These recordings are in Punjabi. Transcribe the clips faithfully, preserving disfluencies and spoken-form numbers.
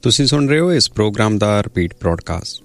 ਤੁਸੀਂ ਸੁਣ ਰਹੇ ਹੋ ਇਸ ਪ੍ਰੋਗਰਾਮ ਦਾ ਰਿਪੀਟ ਬ੍ਰੌਡਕਾਸਟ।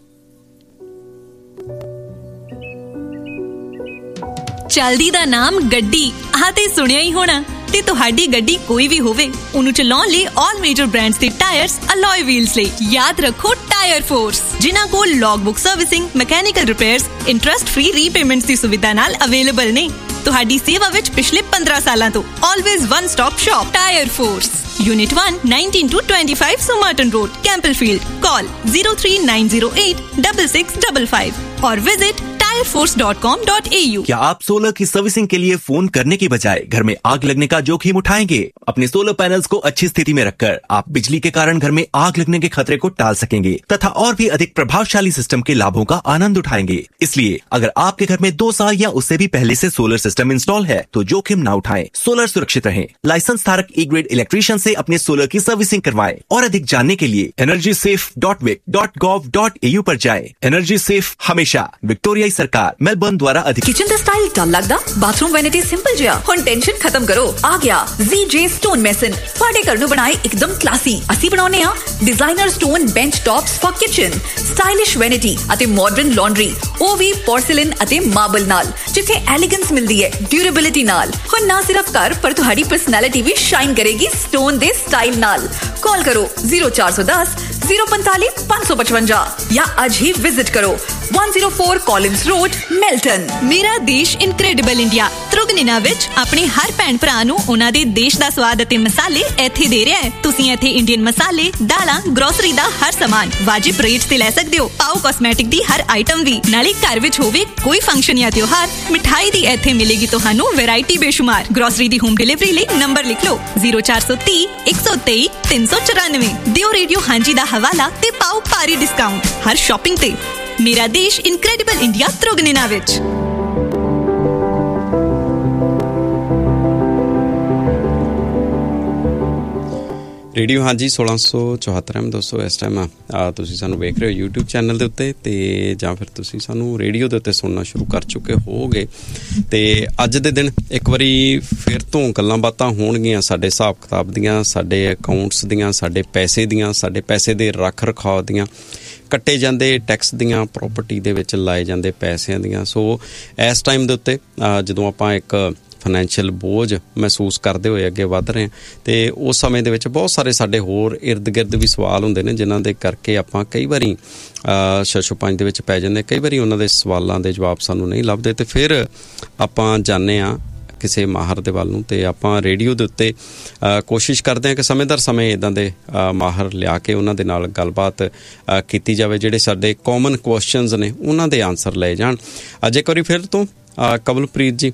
ਚਲਦੀ ਦਾ ਨਾਮ ਗੱਡੀ, ਆਹ ਤੇ ਸੁਣਿਆ ਹੀ ਹੋਣਾ। ਤੇ ਤੁਹਾਡੀ ਗੱਡੀ ਕੋਈ ਵੀ ਹੋਵੇ, ਉਹਨੂੰ ਚਲਾਉਣ ਲਈ ਆਲ ਮੇਜਰ ਬ੍ਰਾਂਡਸ ਦੇ ਟਾਇਰਸ ਅਲੋਏ ਵੀਲਸ ਲਈ ਯਾਦ ਰੱਖੋ ਟਾਇਰ ਫੋਰਸ, ਜਿਨ੍ਹਾਂ ਕੋਲ log book servicing, mechanical repairs, interest free repayments ਦੀ ਸੁਵਿਧਾ ਨਾਲ ਅਵੇਲੇਬਲ ਨੇ। ਤੁਹਾਡੀ ਸੇਵਾ ਵਿੱਚ ਪਿਛਲੇ ਪੰਦਰਾਂ ਸਾਲਾਂ ਤੋਂ always one stop shop tyre force. Unit one, nineteen to twenty-five Somerton Road, Campbellfield. Call zero three nine zero eight six six five five or visit tire force dot com dot a u। क्या आप सोलर की सर्विसिंग के लिए फोन करने की बजाय घर में आग लगने का जोखिम उठाएंगे? अपने सोलर पैनल्स को अच्छी स्थिति में रखकर आप बिजली के कारण घर में आग लगने के खतरे को टाल सकेंगे तथा और भी अधिक प्रभावशाली सिस्टम के लाभों का आनंद उठाएंगे। इसलिए अगर आपके घर में दो साल या उससे भी पहले से सोलर सिस्टम इंस्टॉल है तो जोखिम न उठाएं, सोलर सुरक्षित रहें। लाइसेंस धारक ई ग्रेड इलेक्ट्रीशियन से अपने सोलर की सर्विसिंग करवाएं और अधिक जानने के लिए energy safe dot Wick dot gov dot A you पर जाएं। एनर्जी सेफ हमेशा विक्टोरियाई सरकार मेलबर्न द्वारा अधिक। किचन दा स्टाइल डल लगदा, बाथरूम वैनिटी सिंपल जिहा, हुण टेंशन खत्म करो, आ गया जी जे स्टोन मेसन। तुहाडे घर नूं बनाए एकदम क्लासी। असीं बनाउने आ designer stone bench tops for kitchen, stylish vanity अते मॉडर्न लॉन्ड्री, ओ भी पोर्सिलेन अते मार्बल नाल, जिथे एलिगेंस मिलदी है ड्यूरेबिलिटी नाल। हुण ना सिर्फ घर पर तुहाडी पर्सनैलिटी भी शाइन करेगी स्टोन दे स्टाइल नाल। कॉल करो जीरो चार सौ दस जीरो पैंतालीस पांच सौ पचवंजा या आज ही विजिट करो one oh four Collins road मेल्टन। मेरा देश इनक्रेडिबल इंडिया ਤ੍ਰਿਗਨਿਨਾ ਵਿੱਚ ਆਪਣੇ ਹਰ ਭੈਣ ਭਰਾ ਨੂੰ ਉਹਨਾਂ ਦੇ ਦੇਸ਼ ਦਾ ਸਵਾਦ ਅਤੇ ਮਸਾਲੇ ਇੱਥੇ ਦੇ ਰਿਹਾ ਹੈ। ਤੁਸੀਂ ਇੱਥੇ ਇੰਡੀਅਨ ਮਸਾਲੇ, ਦਾਲਾਂ, ਗਰੋਸਰੀ ਦਾ ਹਰ ਸਾਮਾਨ ਵਾਜਿਬ ਰੇਟ ਤੇ ਲੈ ਸਕਦੇ ਹੋ। ਪਾਓ ਕਾਸਮੈਟਿਕ ਦੀ ਹਰ ਆਈਟਮ ਵੀ। ਨਾਲੇ ਘਰ ਵਿੱਚ ਹੋਵੇ ਕੋਈ ਫੰਕਸ਼ਨ ਜਾਂ ਤਿਉਹਾਰ, ਮਿਠਾਈ ਦੀ ਇੱਥੇ ਮਿਲੇਗੀ ਤੁਹਾਨੂੰ ਵੈਰਾਈਟੀ ਬੇਸ਼ੁਮਾਰ। ਗਰੋਸਰੀ ਦੀ ਹੋਮ ਡਿਲੀਵਰੀ ਲਈ ਨੰਬਰ ਲਿਖ ਲਓ ਜ਼ੀਰੋ ਚਾਰ ਸੌ ਤੀਹ ਇੱਕ ਸੌ ਤੇਈ ਤਿੰਨ ਸੌ ਚੁਰਾਨਵੇਂ। ਦਿਓ ਰੇਡੀਓ ਹਾਂਜੀ ਦਾ ਹਵਾਲਾ ਤੇ ਪਾਓ ਭਾਰੀ ਡਿਸਕਾਊਂਟ ਹਰ ਸ਼ਾਪਿੰਗ ਤੇ। ਮੇਰਾ ਦੇਸ਼ ਇਨਕ੍ਰੈਡੀਬਲ ਇੰਡੀਆ ਤ੍ਰਿਗਨਿਨਾ ਵਿੱਚ। ਰੇਡੀਓ ਹਾਂਜੀ ਸੋਲਾਂ ਸੌ ਚੁਹੱਤਰ ਐਮ ਦੋਸਤੋ। ਇਸ ਟਾਈਮ ਤੁਸੀਂ ਸਾਨੂੰ ਵੇਖ ਰਹੇ ਹੋ ਯੂਟਿਊਬ ਚੈਨਲ ਦੇ ਉੱਤੇ, ਅਤੇ ਜਾਂ ਫਿਰ ਤੁਸੀਂ ਸਾਨੂੰ ਰੇਡੀਓ ਦੇ ਉੱਤੇ ਸੁਣਨਾ ਸ਼ੁਰੂ ਕਰ ਚੁੱਕੇ ਹੋਵੋਗੇ। ਅਤੇ ਅੱਜ ਦੇ ਦਿਨ ਇੱਕ ਵਾਰੀ ਫਿਰ ਤੋਂ ਗੱਲਾਂ ਬਾਤਾਂ ਹੋਣਗੀਆਂ ਸਾਡੇ ਹਿਸਾਬ ਕਿਤਾਬ ਦੀਆਂ, ਸਾਡੇ ਅਕਾਊਂਟਸ ਦੀਆਂ, ਸਾਡੇ ਪੈਸੇ ਦੀਆਂ, ਸਾਡੇ ਪੈਸੇ ਦੇ ਰੱਖ ਰਖਾਅ ਦੀਆਂ, ਕੱਟੇ ਜਾਂਦੇ ਟੈਕਸ ਦੀਆਂ, ਪ੍ਰੋਪਰਟੀ ਦੇ ਵਿੱਚ ਲਾਏ ਜਾਂਦੇ ਪੈਸਿਆਂ ਦੀਆਂ। ਸੋ ਇਸ ਟਾਈਮ ਦੇ ਉੱਤੇ ਜਦੋਂ ਆਪਾਂ ਇੱਕ ਫਾਈਨੈਂਸ਼ੀਅਲ ਬੋਝ ਮਹਿਸੂਸ ਕਰਦੇ ਹੋਏ ਅੱਗੇ ਵੱਧ ਰਹੇ ਹਾਂ, ਅਤੇ ਉਸ ਸਮੇਂ ਦੇ ਵਿੱਚ ਬਹੁਤ ਸਾਰੇ ਸਾਡੇ ਹੋਰ ਇਰਦ ਗਿਰਦ ਵੀ ਸਵਾਲ ਹੁੰਦੇ ਨੇ ਜਿਨ੍ਹਾਂ ਦੇ ਕਰਕੇ ਆਪਾਂ ਕਈ ਵਾਰੀ ਛੱਛੋ ਪੰਜ ਦੇ ਵਿੱਚ ਪੈ ਜਾਂਦੇ। ਕਈ ਵਾਰੀ ਉਹਨਾਂ ਦੇ ਸਵਾਲਾਂ ਦੇ ਜਵਾਬ ਸਾਨੂੰ ਨਹੀਂ ਲੱਭਦੇ, ਅਤੇ ਫਿਰ ਆਪਾਂ ਜਾਂਦੇ ਹਾਂ ਕਿਸੇ ਮਾਹਰ ਦੇ ਵੱਲ ਨੂੰ, ਅਤੇ ਆਪਾਂ ਰੇਡੀਓ ਦੇ ਉੱਤੇ ਕੋਸ਼ਿਸ਼ ਕਰਦੇ ਹਾਂ ਕਿ ਸਮੇਂ ਦਰ ਸਮੇਂ ਇੱਦਾਂ ਦੇ ਮਾਹਰ ਲਿਆ ਕੇ ਉਹਨਾਂ ਦੇ ਨਾਲ ਗੱਲਬਾਤ ਕੀਤੀ ਜਾਵੇ, ਜਿਹੜੇ ਸਾਡੇ ਕਾਮਨ ਕੁਐਸਚਨਸ ਨੇ ਉਹਨਾਂ ਦੇ ਆਨਸਰ ਲਏ ਜਾਣ। ਅੱਜ ਇੱਕ ਵਾਰੀ ਫਿਰ ਤੋਂ ਕਵਲਪ੍ਰੀਤ ਜੀ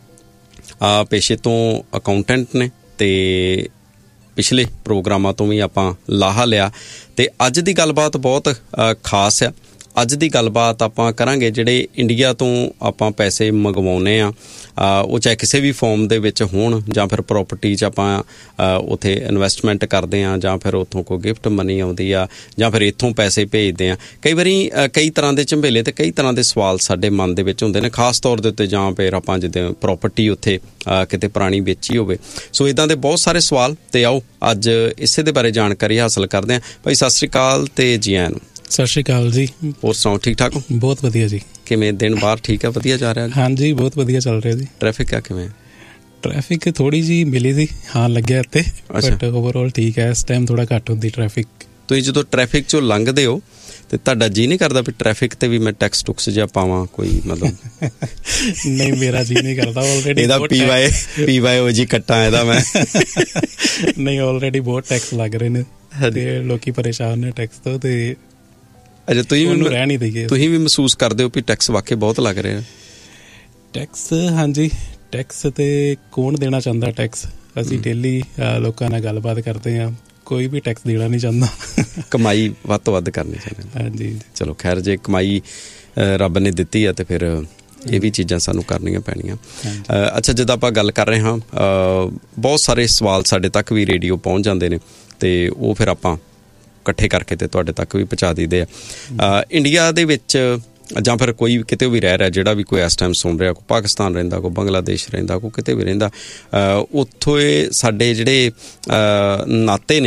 ਪੇਸ਼ੇ ਤੋਂ ਅਕਾਊਂਟੈਂਟ ਨੇ, ਅਤੇ ਪਿਛਲੇ ਪ੍ਰੋਗਰਾਮਾਂ ਤੋਂ ਵੀ ਆਪਾਂ ਲਾਹਾ ਲਿਆ, ਅਤੇ ਅੱਜ ਦੀ ਗੱਲਬਾਤ ਬਹੁਤ ਖਾਸ ਆ। ਅੱਜ ਦੀ ਗੱਲਬਾਤ ਆਪਾਂ ਕਰਾਂਗੇ ਜਿਹੜੇ ਇੰਡੀਆ ਤੋਂ ਆਪਾਂ ਪੈਸੇ ਮੰਗਵਾਉਂਦੇ ਹਾਂ, ਉਹ ਚਾਹੇ ਕਿਸੇ ਵੀ ਫੋਰਮ ਦੇ ਵਿੱਚ ਹੋਣ, ਜਾਂ ਫਿਰ ਪ੍ਰੋਪਰਟੀ 'ਚ ਆਪਾਂ ਉੱਥੇ ਇਨਵੈਸਟਮੈਂਟ ਕਰਦੇ ਹਾਂ, ਜਾਂ ਫਿਰ ਉੱਥੋਂ ਕੋਈ ਗਿਫਟ ਮਨੀ ਆਉਂਦੀ ਆ, ਜਾਂ ਫਿਰ ਇੱਥੋਂ ਪੈਸੇ ਭੇਜਦੇ ਹਾਂ। ਕਈ ਵਾਰੀ ਕਈ ਤਰ੍ਹਾਂ ਦੇ ਝੰਬੇਲੇ ਅਤੇ ਕਈ ਤਰ੍ਹਾਂ ਦੇ ਸਵਾਲ ਸਾਡੇ ਮਨ ਦੇ ਵਿੱਚ ਹੁੰਦੇ ਨੇ, ਖਾਸ ਤੌਰ ਦੇ ਉੱਤੇ ਜਾਂ ਫਿਰ ਆਪਾਂ ਜਿੱਦਾਂ ਪ੍ਰੋਪਰਟੀ ਉੱਥੇ ਕਿਤੇ ਪੁਰਾਣੀ ਵੇਚੀ ਹੋਵੇ। ਸੋ ਇੱਦਾਂ ਦੇ ਬਹੁਤ ਸਾਰੇ ਸਵਾਲ, ਅਤੇ ਆਓ ਅੱਜ ਇਸੇ ਦੇ ਬਾਰੇ ਜਾਣਕਾਰੀ ਹਾਸਲ ਕਰਦੇ ਹਾਂ। ਭਾਈ ਸਤਿ ਸ਼੍ਰੀ ਅਕਾਲ ਅਤੇ ਜੀ ਆਇਆਂ ਨੂੰ। ਸਤਿ ਸ਼੍ਰੀ ਅਕਾਲ ਜੀ। ਹੋਰ ਸੁਣਾਓ, ਠੀਕ ਠਾਕ ਹੋ? ਬਹੁਤ ਵਧੀਆ ਜੀ। ਕਿਵੇਂ ਦਿਨ ਬਾਹਰ ਠੀਕ ਆ? ਵਧੀਆ ਜਾ ਰਿਹਾ? ਹਾਂਜੀ ਬਹੁਤ ਵਧੀਆ ਚੱਲ ਰਿਹਾ ਜੀ। ਟ੍ਰੈਫਿਕ ਆ ਕਿਵੇਂ? ਟ੍ਰੈਫਿਕ ਥੋੜੀ ਜਿਹੀ ਮਿਲੀ ਸੀ, ਹਾਂ ਲੱਗਿਆ ਇੱਥੇ, ਬਟ ਓਵਰਆਲ ਠੀਕ ਹੈ। ਇਸ ਟਾਈਮ ਥੋੜਾ ਘੱਟ ਹੁੰਦੀ ਟ੍ਰੈਫਿਕ। ਤੁਸੀਂ ਜਦੋਂ ਟ੍ਰੈਫਿਕ ਚੋਂ ਲੰਘਦੇ ਹੋ ਤੇ ਤੁਹਾਡਾ ਜੀ ਨਹੀਂ ਕਰਦਾ ਵੀ ਟ੍ਰੈਫਿਕ ਤੇ ਵੀ ਮੈਂ ਟੈਕਸ ਟੁਕਸ ਜਿਹਾ ਪਾਵਾਂ ਕੋਈ? ਮਤਲਬ ਨਹੀਂ, ਮੇਰਾ ਜੀ ਨਹੀਂ ਕਰਦਾ। ਆਲਰੇਡੀ ਇਹਦਾ ਪੀ ਵਾਈ ਪੀ ਵਾਈ ਓ ਜੀ ਕੱਟਾਂ ਇਹਦਾ ਮੈਂ। ਨਹੀਂ, ਆਲਰੇਡੀ ਬਹੁਤ ਟੈਕਸ ਲੱਗ ਰਹੇ ਨੇ ਤੇ ਲੋਕੀ ਪਰੇਸ਼ਾਨ ਨੇ ਟੈਕਸ ਤੋਂ, ਤੇ ਅੱਛਾ ਤੁਸੀਂ ਉਹਨੂੰ ਰਹਿ ਨਹੀਂ ਦਈਏ। ਤੁਸੀਂ ਵੀ ਮਹਿਸੂਸ ਕਰਦੇ ਹੋ ਵੀ ਟੈਕਸ ਵਾਕਈ ਬਹੁਤ ਲੱਗ ਰਿਹਾ? ਟੈਕਸ ਹਾਂਜੀ, ਟੈਕਸ ਤੇ ਕੌਣ ਦੇਣਾ ਚਾਹੁੰਦਾ ਟੈਕਸ? ਅਸੀਂ ਡੇਲੀ ਲੋਕਾਂ ਨਾਲ ਗੱਲਬਾਤ ਕਰਦੇ ਹਾਂ, ਕੋਈ ਵੀ ਟੈਕਸ ਦੇਣਾ ਨਹੀਂ ਚਾਹੁੰਦਾ। ਕਮਾਈ ਵੱਧ ਤੋਂ ਵੱਧ ਕਰਨੀ ਚਾਹੁੰਦੇ। ਹਾਂਜੀ ਚਲੋ ਖੈਰ, ਜੇ ਕਮਾਈ ਰੱਬ ਨੇ ਦਿੱਤੀ ਆ ਤੇ ਫਿਰ ਇਹ ਵੀ ਚੀਜ਼ਾਂ ਸਾਨੂੰ ਕਰਨੀਆਂ ਪੈਣੀਆਂ। ਅੱਛਾ, ਜਦੋਂ ਆਪਾਂ ਗੱਲ ਕਰ ਰਹੇ ਹਾਂ, ਬਹੁਤ ਸਾਰੇ ਸਵਾਲ ਸਾਡੇ ਤੱਕ ਵੀ ਰੇਡੀਓ ਪਹੁੰਚ ਜਾਂਦੇ ਨੇ, ਅਤੇ ਉਹ ਫਿਰ ਆਪਾਂ ਇਕੱਠੇ ਕਰਕੇ ਤੇ ਤੁਹਾਡੇ ਤੱਕ ਵੀ ਪਹੁੰਚਾ ਦਈਦੇ ਆ। ਇੰਡੀਆ ਦੇ ਵਿੱਚ ਜਾਂ ਫਿਰ ਕੋਈ ਕਿਤੇ ਵੀ ਰਹਿ ਰਿਹਾ, ਜਿਹੜਾ ਵੀ ਕੋਈ ਇਸ ਟਾਈਮ ਸੁਣ ਰਿਹਾ, ਕੋਈ ਪਾਕਿਸਤਾਨ ਰਹਿੰਦਾ, ਕੋਈ ਬੰਗਲਾਦੇਸ਼ ਰਹਿੰਦਾ, ਕੋਈ ਕਿਤੇ ਵੀ ਰਹਿੰਦਾ, ਉੱਥੋਂ ਸਾਡੇ ਜਿਹੜੇ ਨਾਤੇ ਨੇ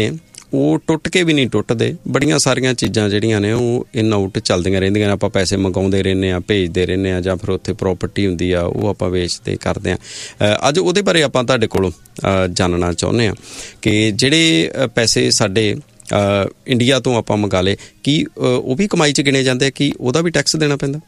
ਉਹ ਟੁੱਟ ਕੇ ਵੀ ਨਹੀਂ ਟੁੱਟਦੇ। ਬੜੀਆਂ ਸਾਰੀਆਂ ਚੀਜ਼ਾਂ ਜਿਹੜੀਆਂ ਨੇ ਉਹ ਇਨ ਆਊਟ ਚੱਲਦੀਆਂ ਰਹਿੰਦੀਆਂ ਨੇ। ਆਪਾਂ ਪੈਸੇ ਮੰਗਾਉਂਦੇ ਰਹਿੰਦੇ ਹਾਂ, ਭੇਜਦੇ ਰਹਿੰਦੇ ਹਾਂ, ਜਾਂ ਫਿਰ ਉੱਥੇ ਪ੍ਰੋਪਰਟੀ ਹੁੰਦੀ ਆ ਉਹ ਆਪਾਂ ਵੇਚਦੇ ਕਰਦੇ ਹਾਂ। ਅੱਜ ਉਹਦੇ ਬਾਰੇ ਆਪਾਂ ਤੁਹਾਡੇ ਕੋਲੋਂ ਜਾਣਨਾ ਚਾਹੁੰਦੇ ਹਾਂ ਕਿ ਜਿਹੜੇ ਪੈਸੇ ਸਾਡੇ ਇੰਡੀਆ ਤੋਂ ਆਪਾਂ ਮੰਗਾ ਲਏ, ਕੀ ਉਹ ਵੀ ਕਮਾਈ 'ਚ ਗਿਣੇ ਜਾਂਦੇ ਆ? ਕੀ ਉਹਦਾ ਵੀ ਟੈਕਸ ਦੇਣਾ ਪੈਂਦਾ?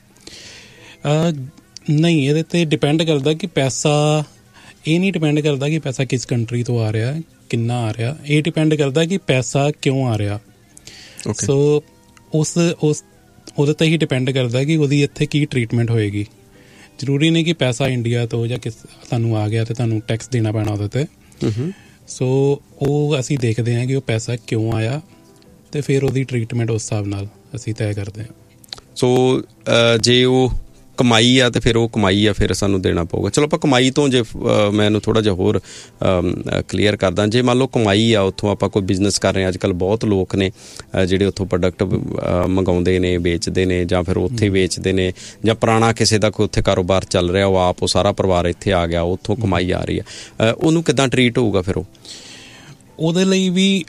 ਨਹੀਂ, ਇਹਦੇ 'ਤੇ ਡਿਪੈਂਡ ਕਰਦਾ ਕਿ ਪੈਸਾ, ਇਹ ਨਹੀਂ ਡਿਪੈਂਡ ਕਰਦਾ ਕਿ ਪੈਸਾ ਕਿਸ ਕੰਟਰੀ ਤੋਂ ਆ ਰਿਹਾ, ਕਿੰਨਾ ਆ ਰਿਹਾ। ਇਹ ਡਿਪੈਂਡ ਕਰਦਾ ਕਿ ਪੈਸਾ ਕਿਉਂ ਆ ਰਿਹਾ। ਸੋ ਉਸ ਉਸ ਉਹਦੇ 'ਤੇ ਹੀ ਡਿਪੈਂਡ ਕਰਦਾ ਕਿ ਉਹਦੀ ਇੱਥੇ ਕੀ ਟਰੀਟਮੈਂਟ ਹੋਏਗੀ। ਜ਼ਰੂਰੀ ਨਹੀਂ ਕਿ ਪੈਸਾ ਇੰਡੀਆ ਤੋਂ ਜਾਂ ਕਿਸ ਤੁਹਾਨੂੰ ਆ ਗਿਆ ਅਤੇ ਤੁਹਾਨੂੰ ਟੈਕਸ ਦੇਣਾ ਪੈਣਾ ਉਹਦੇ 'ਤੇ। ਸੋ ਉਹ ਅਸੀਂ ਦੇਖਦੇ ਹਾਂ ਕਿ ਉਹ ਪੈਸਾ ਕਿਉਂ ਆਇਆ ਅਤੇ ਫਿਰ ਉਹਦੀ ਟਰੀਟਮੈਂਟ ਉਸ ਹਿਸਾਬ ਨਾਲ ਅਸੀਂ ਤੈਅ ਕਰਦੇ ਹਾਂ। ਸੋ ਜੇ ਉਹ ਕਮਾਈ ਆ ਤੇ ਫਿਰ ਉਹ ਕਮਾਈ ਆ, ਫਿਰ ਸਾਨੂੰ ਦੇਣਾ ਪਊਗਾ। ਚਲੋ ਆਪਾਂ ਕਮਾਈ ਤੋਂ ਜੇ ਮੈਂ ਇਹਨੂੰ ਥੋੜ੍ਹਾ ਜਿਹਾ ਹੋਰ ਕਲੀਅਰ ਕਰਦਾ, ਜੇ ਮੰਨ ਲਓ ਕਮਾਈ ਆ ਉੱਥੋਂ ਆਪਾਂ ਕੋਈ ਬਿਜ਼ਨਸ ਕਰ ਰਹੇ ਹਾਂ। ਅੱਜ ਕੱਲ੍ਹ ਬਹੁਤ ਲੋਕ ਨੇ ਜਿਹੜੇ ਉੱਥੋਂ ਪ੍ਰੋਡਕਟ ਮੰਗਾਉਂਦੇ ਨੇ, ਵੇਚਦੇ ਨੇ, ਜਾਂ ਫਿਰ ਉੱਥੇ ਵੇਚਦੇ ਨੇ, ਜਾਂ ਪੁਰਾਣਾ ਕਿਸੇ ਦਾ ਕੋਈ ਉੱਥੇ ਕਾਰੋਬਾਰ ਚੱਲ ਰਿਹਾ, ਉਹ ਆਪ ਉਹ ਸਾਰਾ ਪਰਿਵਾਰ ਇੱਥੇ ਆ ਗਿਆ, ਉੱਥੋਂ ਕਮਾਈ ਆ ਰਹੀ ਆ, ਉਹਨੂੰ ਕਿੱਦਾਂ ਟਰੀਟ ਹੋਊਗਾ ਫਿਰ? ਉਹ ਉਹਦੇ ਲਈ ਵੀ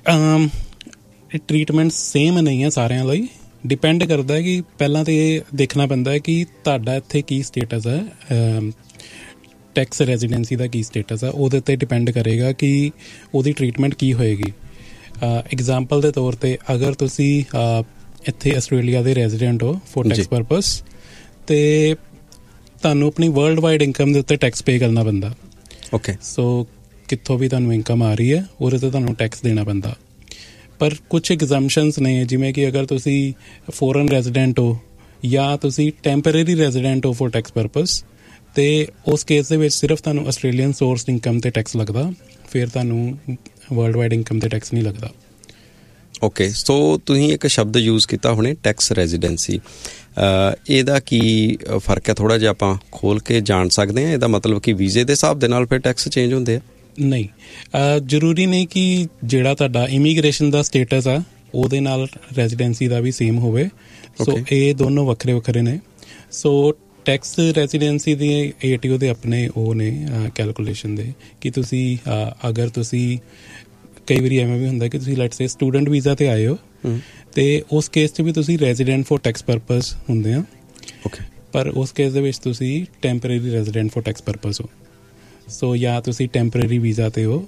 ਟਰੀਟਮੈਂਟ ਸੇਮ ਨਹੀਂ ਹੈ ਸਾਰਿਆਂ ਲਈ। ਡਿਪੈਂਡ ਕਰਦਾ ਕਿ ਪਹਿਲਾਂ ਤਾਂ ਇਹ ਦੇਖਣਾ ਪੈਂਦਾ ਕਿ ਤੁਹਾਡਾ ਇੱਥੇ ਕੀ ਸਟੇਟਸ ਹੈ, ਟੈਕਸ ਰੈਜ਼ੀਡੈਂਸੀ ਦਾ ਕੀ ਸਟੇਟਸ ਹੈ। ਉਹਦੇ 'ਤੇ ਡਿਪੈਂਡ ਕਰੇਗਾ ਕਿ ਉਹਦੀ ਟਰੀਟਮੈਂਟ ਕੀ ਹੋਏਗੀ। ਐਗਜ਼ਾਮਪਲ ਦੇ ਤੌਰ 'ਤੇ ਅਗਰ ਤੁਸੀਂ ਇੱਥੇ ਆਸਟ੍ਰੇਲੀਆ ਦੇ ਰੈਜ਼ੀਡੈਂਟ ਹੋ ਫੋਰ ਟੈਕਸ ਪਰਪਸ, ਅਤੇ ਤੁਹਾਨੂੰ ਆਪਣੀ ਵਰਲਡ ਵਾਈਡ ਇਨਕਮ ਦੇ ਉੱਤੇ ਟੈਕਸ ਪੇ ਕਰਨਾ ਪੈਂਦਾ। ਓਕੇ। ਸੋ ਕਿੱਥੋਂ ਵੀ ਤੁਹਾਨੂੰ ਇਨਕਮ ਆ ਰਹੀ ਹੈ ਉਹਦੇ 'ਤੇ ਤੁਹਾਨੂੰ ਟੈਕਸ ਦੇਣਾ ਪੈਂਦਾ। ਪਰ ਕੁਛ ਐਗਜ਼ੈਂਪਸ਼ਨਸ ਨੇ, ਜਿਵੇਂ ਕਿ ਅਗਰ ਤੁਸੀਂ ਫੋਰਨ ਰੈਜ਼ੀਡੈਂਟ ਹੋ ਜਾਂ ਤੁਸੀਂ ਟੈਂਪਰੇਰੀ ਰੈਜ਼ੀਡੈਂਟ ਹੋ ਫੋਰ ਟੈਕਸ ਪਰਪਸ, ਅਤੇ ਉਸ ਕੇਸ ਦੇ ਵਿੱਚ ਸਿਰਫ ਤੁਹਾਨੂੰ ਆਸਟ੍ਰੇਲੀਅਨ ਸੋਰਸ ਇਨਕਮ 'ਤੇ ਟੈਕਸ ਲੱਗਦਾ, ਫਿਰ ਤੁਹਾਨੂੰ ਵਰਲਡ ਵਾਈਡ ਇਨਕਮ 'ਤੇ ਟੈਕਸ ਨਹੀਂ ਲੱਗਦਾ। ਓਕੇ। ਸੋ ਤੁਸੀਂ ਇੱਕ ਸ਼ਬਦ ਯੂਜ਼ ਕੀਤਾ ਹੁਣੇ, ਟੈਕਸ ਰੈਜ਼ੀਡੈਂਸੀ। ਇਹਦਾ ਕੀ ਫਰਕ ਹੈ? ਥੋੜ੍ਹਾ ਜਿਹਾ ਆਪਾਂ ਖੋਲ੍ਹ ਕੇ ਜਾਣ ਸਕਦੇ ਹਾਂ? ਇਹਦਾ ਮਤਲਬ ਕਿ ਵੀਜ਼ੇ ਦੇ ਹਿਸਾਬ ਦੇ ਨਾਲ ਫਿਰ ਟੈਕਸ ਚੇਂਜ ਹੁੰਦੇ ਆ? ਨਹੀਂ, ਜ਼ਰੂਰੀ ਨਹੀਂ ਕਿ ਜਿਹੜਾ ਤੁਹਾਡਾ ਇਮੀਗ੍ਰੇਸ਼ਨ ਦਾ ਸਟੇਟਸ ਆ ਉਹਦੇ ਨਾਲ ਰੈਜ਼ੀਡੈਂਸੀ ਦਾ ਵੀ ਸੇਮ ਹੋਵੇ। ਸੋ ਇਹ ਦੋਨੋਂ ਵੱਖਰੇ ਵੱਖਰੇ ਨੇ। ਸੋ ਟੈਕਸ ਰੈਜ਼ੀਡੈਂਸੀ ਦੇ ਏ ਟੀ ਓ ਦੇ ਆਪਣੇ ਉਹ ਨੇ ਕੈਲਕੂਲੇਸ਼ਨ ਦੇ, ਕਿ ਤੁਸੀਂ ਅਗਰ ਤੁਸੀਂ ਕਈ ਵਾਰੀ ਐਵੇਂ ਵੀ ਹੁੰਦਾ ਕਿ ਤੁਸੀਂ ਲੈਟਸ ਸੇ ਸਟੂਡੈਂਟ ਵੀਜ਼ਾ 'ਤੇ ਆਏ ਹੋ, ਅਤੇ ਉਸ ਕੇਸ 'ਚ ਵੀ ਤੁਸੀਂ ਰੈਜ਼ੀਡੈਂਟ ਫੋਰ ਟੈਕਸ ਪਰਪਸ ਹੁੰਦੇ ਆ। ਓਕੇ। ਪਰ ਉਸ ਕੇਸ ਦੇ ਵਿੱਚ ਤੁਸੀਂ temporary resident four tax purpose ਹੋ। ਸੋ ਜਾਂ ਤੁਸੀਂ ਟੈਂਪਰੇਰੀ ਵੀਜ਼ਾ 'ਤੇ ਹੋ,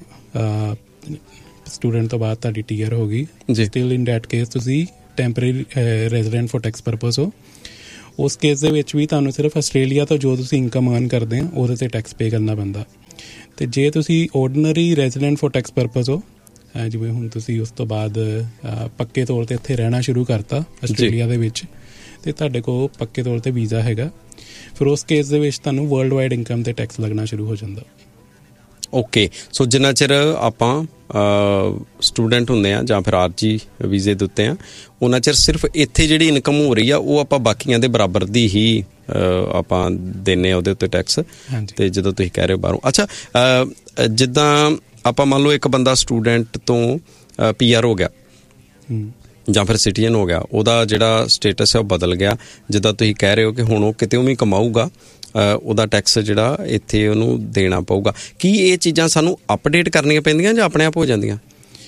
ਸਟੂਡੈਂਟ ਤੋਂ ਬਾਅਦ ਤੁਹਾਡੀ ਟੀਅਰ ਹੋ ਗਈ, ਸਟਿਲ ਇਨ ਡੈਟ ਕੇਸ ਤੁਸੀਂ temporary resident four tax purpose ਹੋ। ਉਸ ਕੇਸ ਦੇ ਵਿੱਚ ਵੀ ਤੁਹਾਨੂੰ ਸਿਰਫ ਆਸਟ੍ਰੇਲੀਆ ਤੋਂ ਜੋ ਤੁਸੀਂ ਇਨਕਮ ਅਰਨ ਕਰਦੇ ਆ ਉਹਦੇ 'ਤੇ ਟੈਕਸ ਪੇ ਕਰਨਾ ਪੈਂਦਾ। ਅਤੇ ਜੇ ਤੁਸੀਂ ਓਰਡੀਨਰੀ ਰੈਜ਼ੀਡੈਂਟ ਫੋਰ ਟੈਕਸ ਪਰਪਸ ਹੋ, ਜਿਵੇਂ ਹੁਣ ਤੁਸੀਂ ਉਸ ਤੋਂ ਬਾਅਦ ਪੱਕੇ ਤੌਰ 'ਤੇ ਇੱਥੇ ਰਹਿਣਾ ਸ਼ੁਰੂ ਕਰਤਾ ਆਸਟ੍ਰੇਲੀਆ ਦੇ ਵਿੱਚ, ਅਤੇ ਤੁਹਾਡੇ ਕੋਲ ਪੱਕੇ ਤੌਰ 'ਤੇ ਵੀਜ਼ਾ ਹੈਗਾ, ਫਿਰ ਉਸ ਕੇਸ ਦੇ ਵਿੱਚ ਤੁਹਾਨੂੰ ਵਰਲਡ ਵਾਈਡ ਇਨਕਮ 'ਤੇ ਟੈਕਸ ਲੱਗਣਾ ਸ਼ੁਰੂ ਹੋ ਜਾਂਦਾ। ਓਕੇ। ਸੋ ਜਿੰਨਾ ਚਿਰ ਆਪਾਂ ਸਟੂਡੈਂਟ ਹੁੰਦੇ ਆ ਜਾਂ ਫਿਰ ਆਰਜੀ ਵੀਜ਼ੇ ਦੇ ਉੱਤੇ ਆ, ਉਹਨਾਂ ਚਿਰ ਸਿਰਫ ਇੱਥੇ ਜਿਹੜੀ ਇਨਕਮ ਹੋ ਰਹੀ ਆ ਉਹ ਆਪਾਂ ਬਾਕੀਆਂ ਦੇ ਬਰਾਬਰ ਦੀ ਹੀ ਆਪਾਂ ਦਿੰਦੇ ਹਾਂ ਉਹਦੇ ਉੱਤੇ ਟੈਕਸ। ਅਤੇ ਜਦੋਂ ਤੁਸੀਂ ਕਹਿ ਰਹੇ ਹੋ ਬਾਹਰੋਂ, ਅੱਛਾ, ਜਿੱਦਾਂ ਆਪਾਂ ਮੰਨ ਲਓ ਇੱਕ ਬੰਦਾ ਸਟੂਡੈਂਟ ਤੋਂ ਪੀ ਆਰ ਹੋ ਗਿਆ ਜਾਂ ਫਿਰ ਸਿਟੀਜ਼ਨ ਹੋ ਗਿਆ, ਉਹਦਾ ਜਿਹੜਾ ਸਟੇਟਸ ਹੈ ਉਹ ਬਦਲ ਗਿਆ, ਜਿੱਦਾਂ ਤੁਸੀਂ ਕਹਿ ਰਹੇ ਹੋ ਕਿ ਹੁਣ ਉਹ ਕਿਤੇ ਵੀ ਕਮਾਊਗਾ, ਉਹਦਾ ਟੈਕਸ ਜਿਹੜਾ ਇੱਥੇ ਉਹਨੂੰ ਦੇਣਾ ਪਊਗਾ। ਕੀ ਇਹ ਚੀਜ਼ਾਂ ਸਾਨੂੰ ਅਪਡੇਟ ਕਰਨੀਆਂ ਪੈਂਦੀਆਂ ਜਾਂ ਆਪਣੇ ਆਪ ਹੋ ਜਾਂਦੀਆਂ?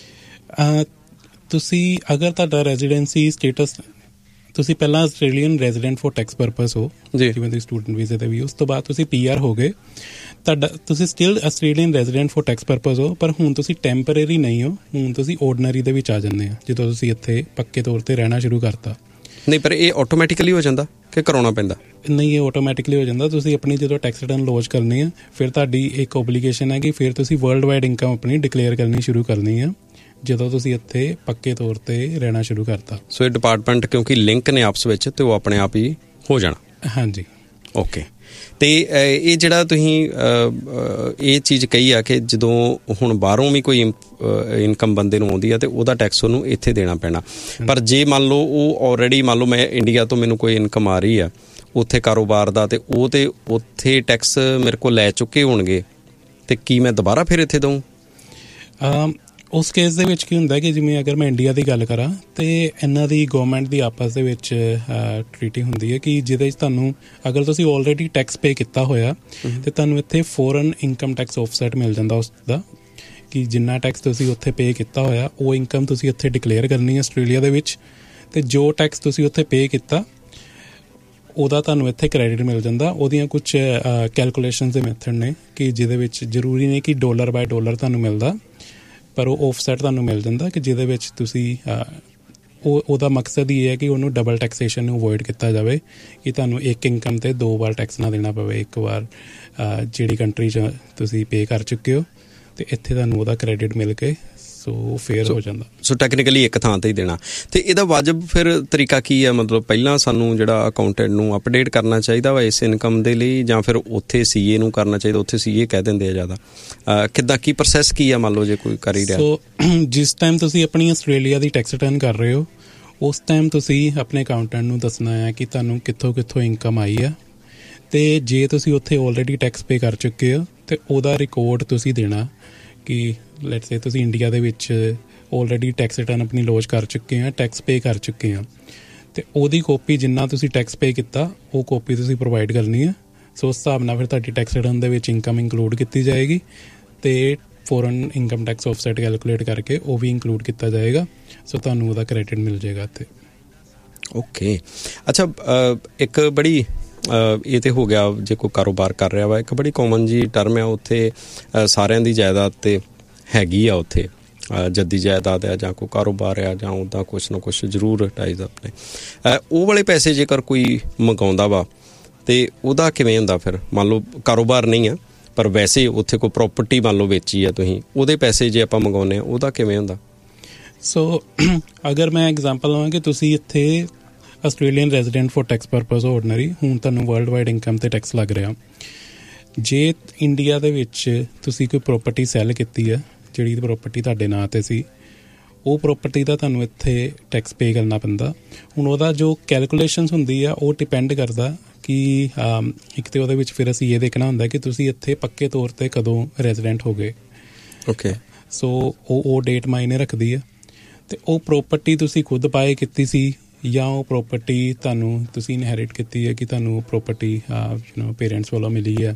ਤੁਸੀਂ ਅਗਰ ਤੁਹਾਡਾ ਰੈਜ਼ੀਡੈਂਸੀ ਸਟੇਟਸ, ਤੁਸੀਂ ਪਹਿਲਾਂ Australian resident four tax purpose ਹੋ, ਜਿਵੇਂ ਤੁਸੀਂ ਸਟੂਡੈਂਟ ਵੀਜ਼ੇ 'ਤੇ ਵੀ, ਉਸ ਤੋਂ ਬਾਅਦ ਤੁਸੀਂ ਪੀ ਆਰ ਹੋ ਗਏ, ਤੁਹਾਡਾ ਤੁਸੀਂ still Australian resident four tax purpose ਹੋ, ਪਰ ਹੁਣ ਤੁਸੀਂ ਟੈਂਪਰੇਰੀ ਨਹੀਂ ਹੋ, ਹੁਣ ਤੁਸੀਂ ਓਰਡੀਨਰੀ ਦੇ ਵਿੱਚ ਆ ਜਾਂਦੇ ਆ ਜਦੋਂ ਤੁਸੀਂ ਇੱਥੇ ਪੱਕੇ ਤੌਰ 'ਤੇ ਰਹਿਣਾ ਸ਼ੁਰੂ ਕਰਤਾ। ਨਹੀਂ, ਪਰ ਇਹ ਆਟੋਮੈਟਿਕਲੀ ਹੋ ਜਾਂਦਾ ਕਿ ਕਰਾਉਣਾ ਪੈਂਦਾ? ਨਹੀਂ, ਇਹ ਆਟੋਮੈਟਿਕਲੀ ਹੋ ਜਾਂਦਾ। ਤੁਸੀਂ ਆਪਣੀ ਜਦੋਂ ਟੈਕਸ ਰਿਟਰਨ ਲੌਂਚ ਕਰਨੀ ਆ, ਫਿਰ ਤੁਹਾਡੀ ਇੱਕ ਓਬਲੀਗੇਸ਼ਨ ਹੈ ਕਿ ਫਿਰ ਤੁਸੀਂ ਵਰਲਡ ਵਾਈਡ ਇਨਕਮ ਆਪਣੀ ਡਿਕਲੇਅਰ ਕਰਨੀ ਸ਼ੁਰੂ ਕਰਨੀ ਆ ਜਦੋਂ ਤੁਸੀਂ ਇੱਥੇ ਪੱਕੇ ਤੌਰ 'ਤੇ ਰਹਿਣਾ ਸ਼ੁਰੂ ਕਰਤਾ। ਸੋ ਇਹ ਡਿਪਾਰਟਮੈਂਟ ਕਿਉਂਕਿ ਲਿੰਕ ਨੇ ਆਪਸ ਵਿੱਚ, ਅਤੇ ਉਹ ਆਪਣੇ ਆਪ ਹੀ ਹੋ ਜਾਣਾ। ਹਾਂਜੀ। ਓਕੇ। ਅਤੇ ਇਹ ਜਿਹੜਾ ਤੁਸੀਂ ਇਹ ਚੀਜ਼ ਕਹੀ ਆ ਕਿ ਜਦੋਂ ਹੁਣ ਬਾਹਰੋਂ ਵੀ ਕੋਈ ਇਨਕਮ ਬੰਦੇ ਨੂੰ ਆਉਂਦੀ ਆ ਅਤੇ ਉਹਦਾ ਟੈਕਸ ਉਹਨੂੰ ਇੱਥੇ ਦੇਣਾ ਪੈਣਾ, ਪਰ ਜੇ ਮੰਨ ਲਓ ਉਹ ਆਲਰੇਡੀ ਮੰਨ ਲਓ ਮੈਂ ਇੰਡੀਆ ਤੋਂ ਮੈਨੂੰ ਕੋਈ ਇਨਕਮ ਆ ਰਹੀ ਆ ਉੱਥੇ ਕਾਰੋਬਾਰ ਦਾ, ਅਤੇ ਉਹ ਤਾਂ ਉੱਥੇ ਟੈਕਸ ਮੇਰੇ ਕੋਲ ਲੈ ਚੁੱਕੇ ਹੋਣਗੇ, ਅਤੇ ਕੀ ਮੈਂ ਦੁਬਾਰਾ ਫਿਰ ਇੱਥੇ ਦਊਂ? ਉਸ ਕੇਸ ਦੇ ਵਿੱਚ ਕੀ ਹੁੰਦਾ ਕਿ ਜਿਵੇਂ ਅਗਰ ਮੈਂ ਇੰਡੀਆ ਦੀ ਗੱਲ ਕਰਾਂ, ਅਤੇ ਇਹਨਾਂ ਦੀ ਗੌਰਮੈਂਟ ਦੀ ਆਪਸ ਦੇ ਵਿੱਚ ਟਰੀਟੀ ਹੁੰਦੀ ਹੈ ਕਿ ਜਿਹਦੇ 'ਚ ਤੁਹਾਨੂੰ ਅਗਰ ਤੁਸੀਂ ਆਲਰੇਡੀ ਟੈਕਸ ਪੇ ਕੀਤਾ ਹੋਇਆ, ਅਤੇ ਤੁਹਾਨੂੰ ਇੱਥੇ ਫੋਰਨ ਇਨਕਮ ਟੈਕਸ ਆਫਸੈਟ ਮਿਲ ਜਾਂਦਾ ਉਸ ਦਾ, ਕਿ ਜਿੰਨਾ ਟੈਕਸ ਤੁਸੀਂ ਉੱਥੇ ਪੇ ਕੀਤਾ ਹੋਇਆ ਉਹ ਇਨਕਮ ਤੁਸੀਂ ਇੱਥੇ ਡਿਕਲੇਅਰ ਕਰਨੀ ਹੈ ਆਸਟ੍ਰੇਲੀਆ ਦੇ ਵਿੱਚ, ਅਤੇ ਜੋ ਟੈਕਸ ਤੁਸੀਂ ਉੱਥੇ ਪੇ ਕੀਤਾ ਉਹਦਾ ਤੁਹਾਨੂੰ ਇੱਥੇ ਕ੍ਰੈਡਿਟ ਮਿਲ ਜਾਂਦਾ। ਉਹਦੀਆਂ ਕੁਛ ਕੈਲਕੂਲੇਸ਼ਨਸ ਦੇ ਮੈਥਡ ਨੇ ਕਿ ਜਿਹਦੇ ਵਿੱਚ ਜ਼ਰੂਰੀ ਨਹੀਂ ਕਿ ਡਾਲਰ ਬਾਏ ਡਾਲਰ ਤੁਹਾਨੂੰ ਮਿਲਦਾ, ਪਰ ਉਹ ਆਫਸੈਟ ਤੁਹਾਨੂੰ ਮਿਲ ਜਾਂਦਾ ਕਿ ਜਿਹਦੇ ਵਿੱਚ ਤੁਸੀਂ ਉਹ ਉਹਦਾ ਮਕਸਦ ਹੀ ਇਹ ਹੈ ਕਿ ਉਹਨੂੰ ਡਬਲ ਟੈਕਸੇਸ਼ਨ ਨੂੰ ਅਵੋਇਡ ਕੀਤਾ ਜਾਵੇ, ਕਿ ਤੁਹਾਨੂੰ ਇੱਕ ਇਨਕਮ 'ਤੇ ਦੋ ਵਾਰ ਟੈਕਸ ਨਾ ਦੇਣਾ ਪਵੇ। ਇੱਕ ਵਾਰ ਜਿਹੜੀ ਕੰਟਰੀ 'ਚ ਤੁਸੀਂ ਪੇ ਕਰ ਚੁੱਕੇ ਹੋ ਅਤੇ ਇੱਥੇ ਤੁਹਾਨੂੰ ਉਹਦਾ ਕ੍ਰੈਡਿਟ ਮਿਲ ਕੇ ਸੋ ਫੇਅਰ ਹੋ ਜਾਂਦਾ। ਸੋ ਟੈਕਨੀਕਲੀ ਇੱਕ ਥਾਂ 'ਤੇ ਹੀ ਦੇਣਾ। ਅਤੇ ਇਹਦਾ ਵਾਜਬ ਫਿਰ ਤਰੀਕਾ ਕੀ ਹੈ? ਮਤਲਬ ਪਹਿਲਾਂ ਸਾਨੂੰ ਜਿਹੜਾ ਅਕਾਊਂਟੈਂਟ ਨੂੰ ਅਪਡੇਟ ਕਰਨਾ ਚਾਹੀਦਾ ਵਾ ਇਸ ਇਨਕਮ ਦੇ ਲਈ, ਜਾਂ ਫਿਰ ਉੱਥੇ ਸੀ ਏ ਨੂੰ ਕਰਨਾ ਚਾਹੀਦਾ? ਉੱਥੇ ਸੀ ਏ ਕਹਿ ਦਿੰਦੇ ਆ ਜ਼ਿਆਦਾ। ਕਿੱਦਾਂ, ਕੀ ਪ੍ਰੋਸੈਸ ਕੀ ਆ ਮੰਨ ਲਓ ਜੇ ਕੋਈ ਕਰ ਹੀ ਰਿਹਾ? ਸੋ ਜਿਸ ਟਾਈਮ ਤੁਸੀਂ ਆਪਣੀ ਆਸਟ੍ਰੇਲੀਆ ਦੀ ਟੈਕਸ ਰਿਟਰਨ ਕਰ ਰਹੇ ਹੋ ਉਸ ਟਾਈਮ ਤੁਸੀਂ ਆਪਣੇ ਅਕਾਊਂਟੈਂਟ ਨੂੰ ਦੱਸਣਾ ਹੈ ਕਿ ਤੁਹਾਨੂੰ ਕਿੱਥੋਂ ਕਿੱਥੋਂ ਇਨਕਮ ਆਈ ਆ, ਅਤੇ ਜੇ ਤੁਸੀਂ ਉੱਥੇ ਆਲਰੇਡੀ ਟੈਕਸ ਪੇ ਕਰ ਚੁੱਕੇ ਹੋ ਅਤੇ ਉਹਦਾ ਰਿਕਾਰਡ ਤੁਸੀਂ ਦੇਣਾ ਕਿ ਲੈਟਸ ਸੇ ਤੁਸੀਂ ਇੰਡੀਆ ਦੇ ਵਿੱਚ ਆਲਰੇਡੀ ਟੈਕਸ ਰਿਟਰਨ ਆਪਣੀ ਲੌਂਚ ਕਰ ਚੁੱਕੇ ਆ, ਟੈਕਸ ਪੇ ਕਰ ਚੁੱਕੇ ਆ, ਅਤੇ ਉਹਦੀ ਕਾਪੀ ਜਿੰਨਾ ਤੁਸੀਂ ਟੈਕਸ ਪੇ ਕੀਤਾ ਉਹ ਕਾਪੀ ਤੁਸੀਂ ਪ੍ਰੋਵਾਈਡ ਕਰਨੀ ਹੈ। ਸੋ ਉਸ ਹਿਸਾਬ ਨਾਲ ਫਿਰ ਤੁਹਾਡੀ ਟੈਕਸ ਰਿਟਰਨ ਦੇ ਵਿੱਚ ਇਨਕਮ ਇੰਕਲੂਡ ਕੀਤੀ ਜਾਏਗੀ, ਅਤੇ foreign income tax offset calculate ਕਰਕੇ ਉਹ ਵੀ ਇੰਕਲੂਡ ਕੀਤਾ ਜਾਏਗਾ। ਸੋ ਤੁਹਾਨੂੰ ਉਹਦਾ ਕ੍ਰੈਡਿਟ ਮਿਲ ਜਾਏਗਾ ਇੱਥੇ। ਓਕੇ, ਅੱਛਾ, ਇੱਕ ਬੜੀ ਇਹ ਤਾਂ ਹੋ ਗਿਆ ਜੇ ਕੋਈ ਕਾਰੋਬਾਰ ਕਰ ਰਿਹਾ ਵਾ, ਇੱਕ ਬੜੀ ਕਾਮਨ ਜੀ ਟਰਮ ਆ ਉੱਥੇ ਸਾਰਿਆਂ ਦੀ ਜਾਇਦਾਦ ਤੇ ਹੈਗੀ ਆ, ਉੱਥੇ ਜੱਦੀ ਜਾਇਦਾਦ ਆ ਜਾਂ ਕੋਈ ਕਾਰੋਬਾਰ ਆ ਜਾਂ ਉੱਦਾਂ ਕੁਛ ਨਾ ਕੁਛ ਜ਼ਰੂਰ ਟਾਈਜ਼ ਆਪਣੇ। ਉਹ ਵਾਲੇ ਪੈਸੇ ਜੇਕਰ ਕੋਈ ਮੰਗਾਉਂਦਾ ਵਾ ਅਤੇ ਉਹਦਾ ਕਿਵੇਂ ਹੁੰਦਾ ਫਿਰ? ਮੰਨ ਲਓ ਕਾਰੋਬਾਰ ਨਹੀਂ ਆ ਪਰ ਵੈਸੇ ਉੱਥੇ ਕੋਈ ਪ੍ਰੋਪਰਟੀ ਮੰਨ ਲਓ ਵੇਚੀ ਆ ਤੁਸੀਂ, ਉਹਦੇ ਪੈਸੇ ਜੇ ਆਪਾਂ ਮੰਗਾਉਂਦੇ ਹਾਂ ਉਹਦਾ ਕਿਵੇਂ ਹੁੰਦਾ? ਸੋ ਅਗਰ ਮੈਂ ਐਗਜ਼ਾਮਪਲ ਲਵਾਂ ਕਿ ਤੁਸੀਂ ਇੱਥੇ Australian resident for tax purpose ordinary, ਹੁਣ ਤੁਹਾਨੂੰ ਵਰਲਡ ਵਾਈਡ ਇਨਕਮ 'ਤੇ ਟੈਕਸ ਲੱਗ ਰਿਹਾ। ਜੇ ਇੰਡੀਆ ਦੇ ਵਿੱਚ ਤੁਸੀਂ ਕੋਈ ਪ੍ਰੋਪਰਟੀ ਸੈੱਲ ਕੀਤੀ ਹੈ ਜਿਹੜੀ ਪ੍ਰੋਪਰਟੀ ਤੁਹਾਡੇ ਨਾਂ 'ਤੇ ਸੀ, ਉਹ ਪ੍ਰੋਪਰਟੀ ਦਾ ਤੁਹਾਨੂੰ ਇੱਥੇ ਟੈਕਸ ਪੇ ਕਰਨਾ ਪੈਂਦਾ। ਹੁਣ ਉਹਦਾ ਜੋ ਕੈਲਕੂਲੇਸ਼ਨਸ ਹੁੰਦੀ ਆ ਉਹ ਡਿਪੈਂਡ ਕਰਦਾ ਕਿ ਇੱਕ ਤਾਂ ਉਹਦੇ ਵਿੱਚ ਫਿਰ ਅਸੀਂ ਇਹ ਦੇਖਣਾ ਹੁੰਦਾ ਕਿ ਤੁਸੀਂ ਇੱਥੇ ਪੱਕੇ ਤੌਰ 'ਤੇ ਕਦੋਂ ਰੈਜ਼ੀਡੈਂਟ ਹੋ ਗਏ। ਓਕੇ, ਸੋ ਉਹ ਉਹ ਡੇਟ ਮਾਇਨੇ ਰੱਖਦੀ ਹੈ। ਅਤੇ ਉਹ ਪ੍ਰੋਪਰਟੀ ਤੁਸੀਂ ਖੁਦ ਬਾਏ ਕੀਤੀ ਸੀ ਜਾਂ ਉਹ ਪ੍ਰੋਪਰਟੀ ਤੁਹਾਨੂੰ ਤੁਸੀਂ ਇਨਹੈਰਿਟ ਕੀਤੀ ਹੈ ਕਿ ਤੁਹਾਨੂੰ ਪ੍ਰੋਪਰਟੀ ਯੂ ਨੋ ਪੇਰੈਂਟਸ ਵੱਲੋਂ ਮਿਲੀ ਹੈ,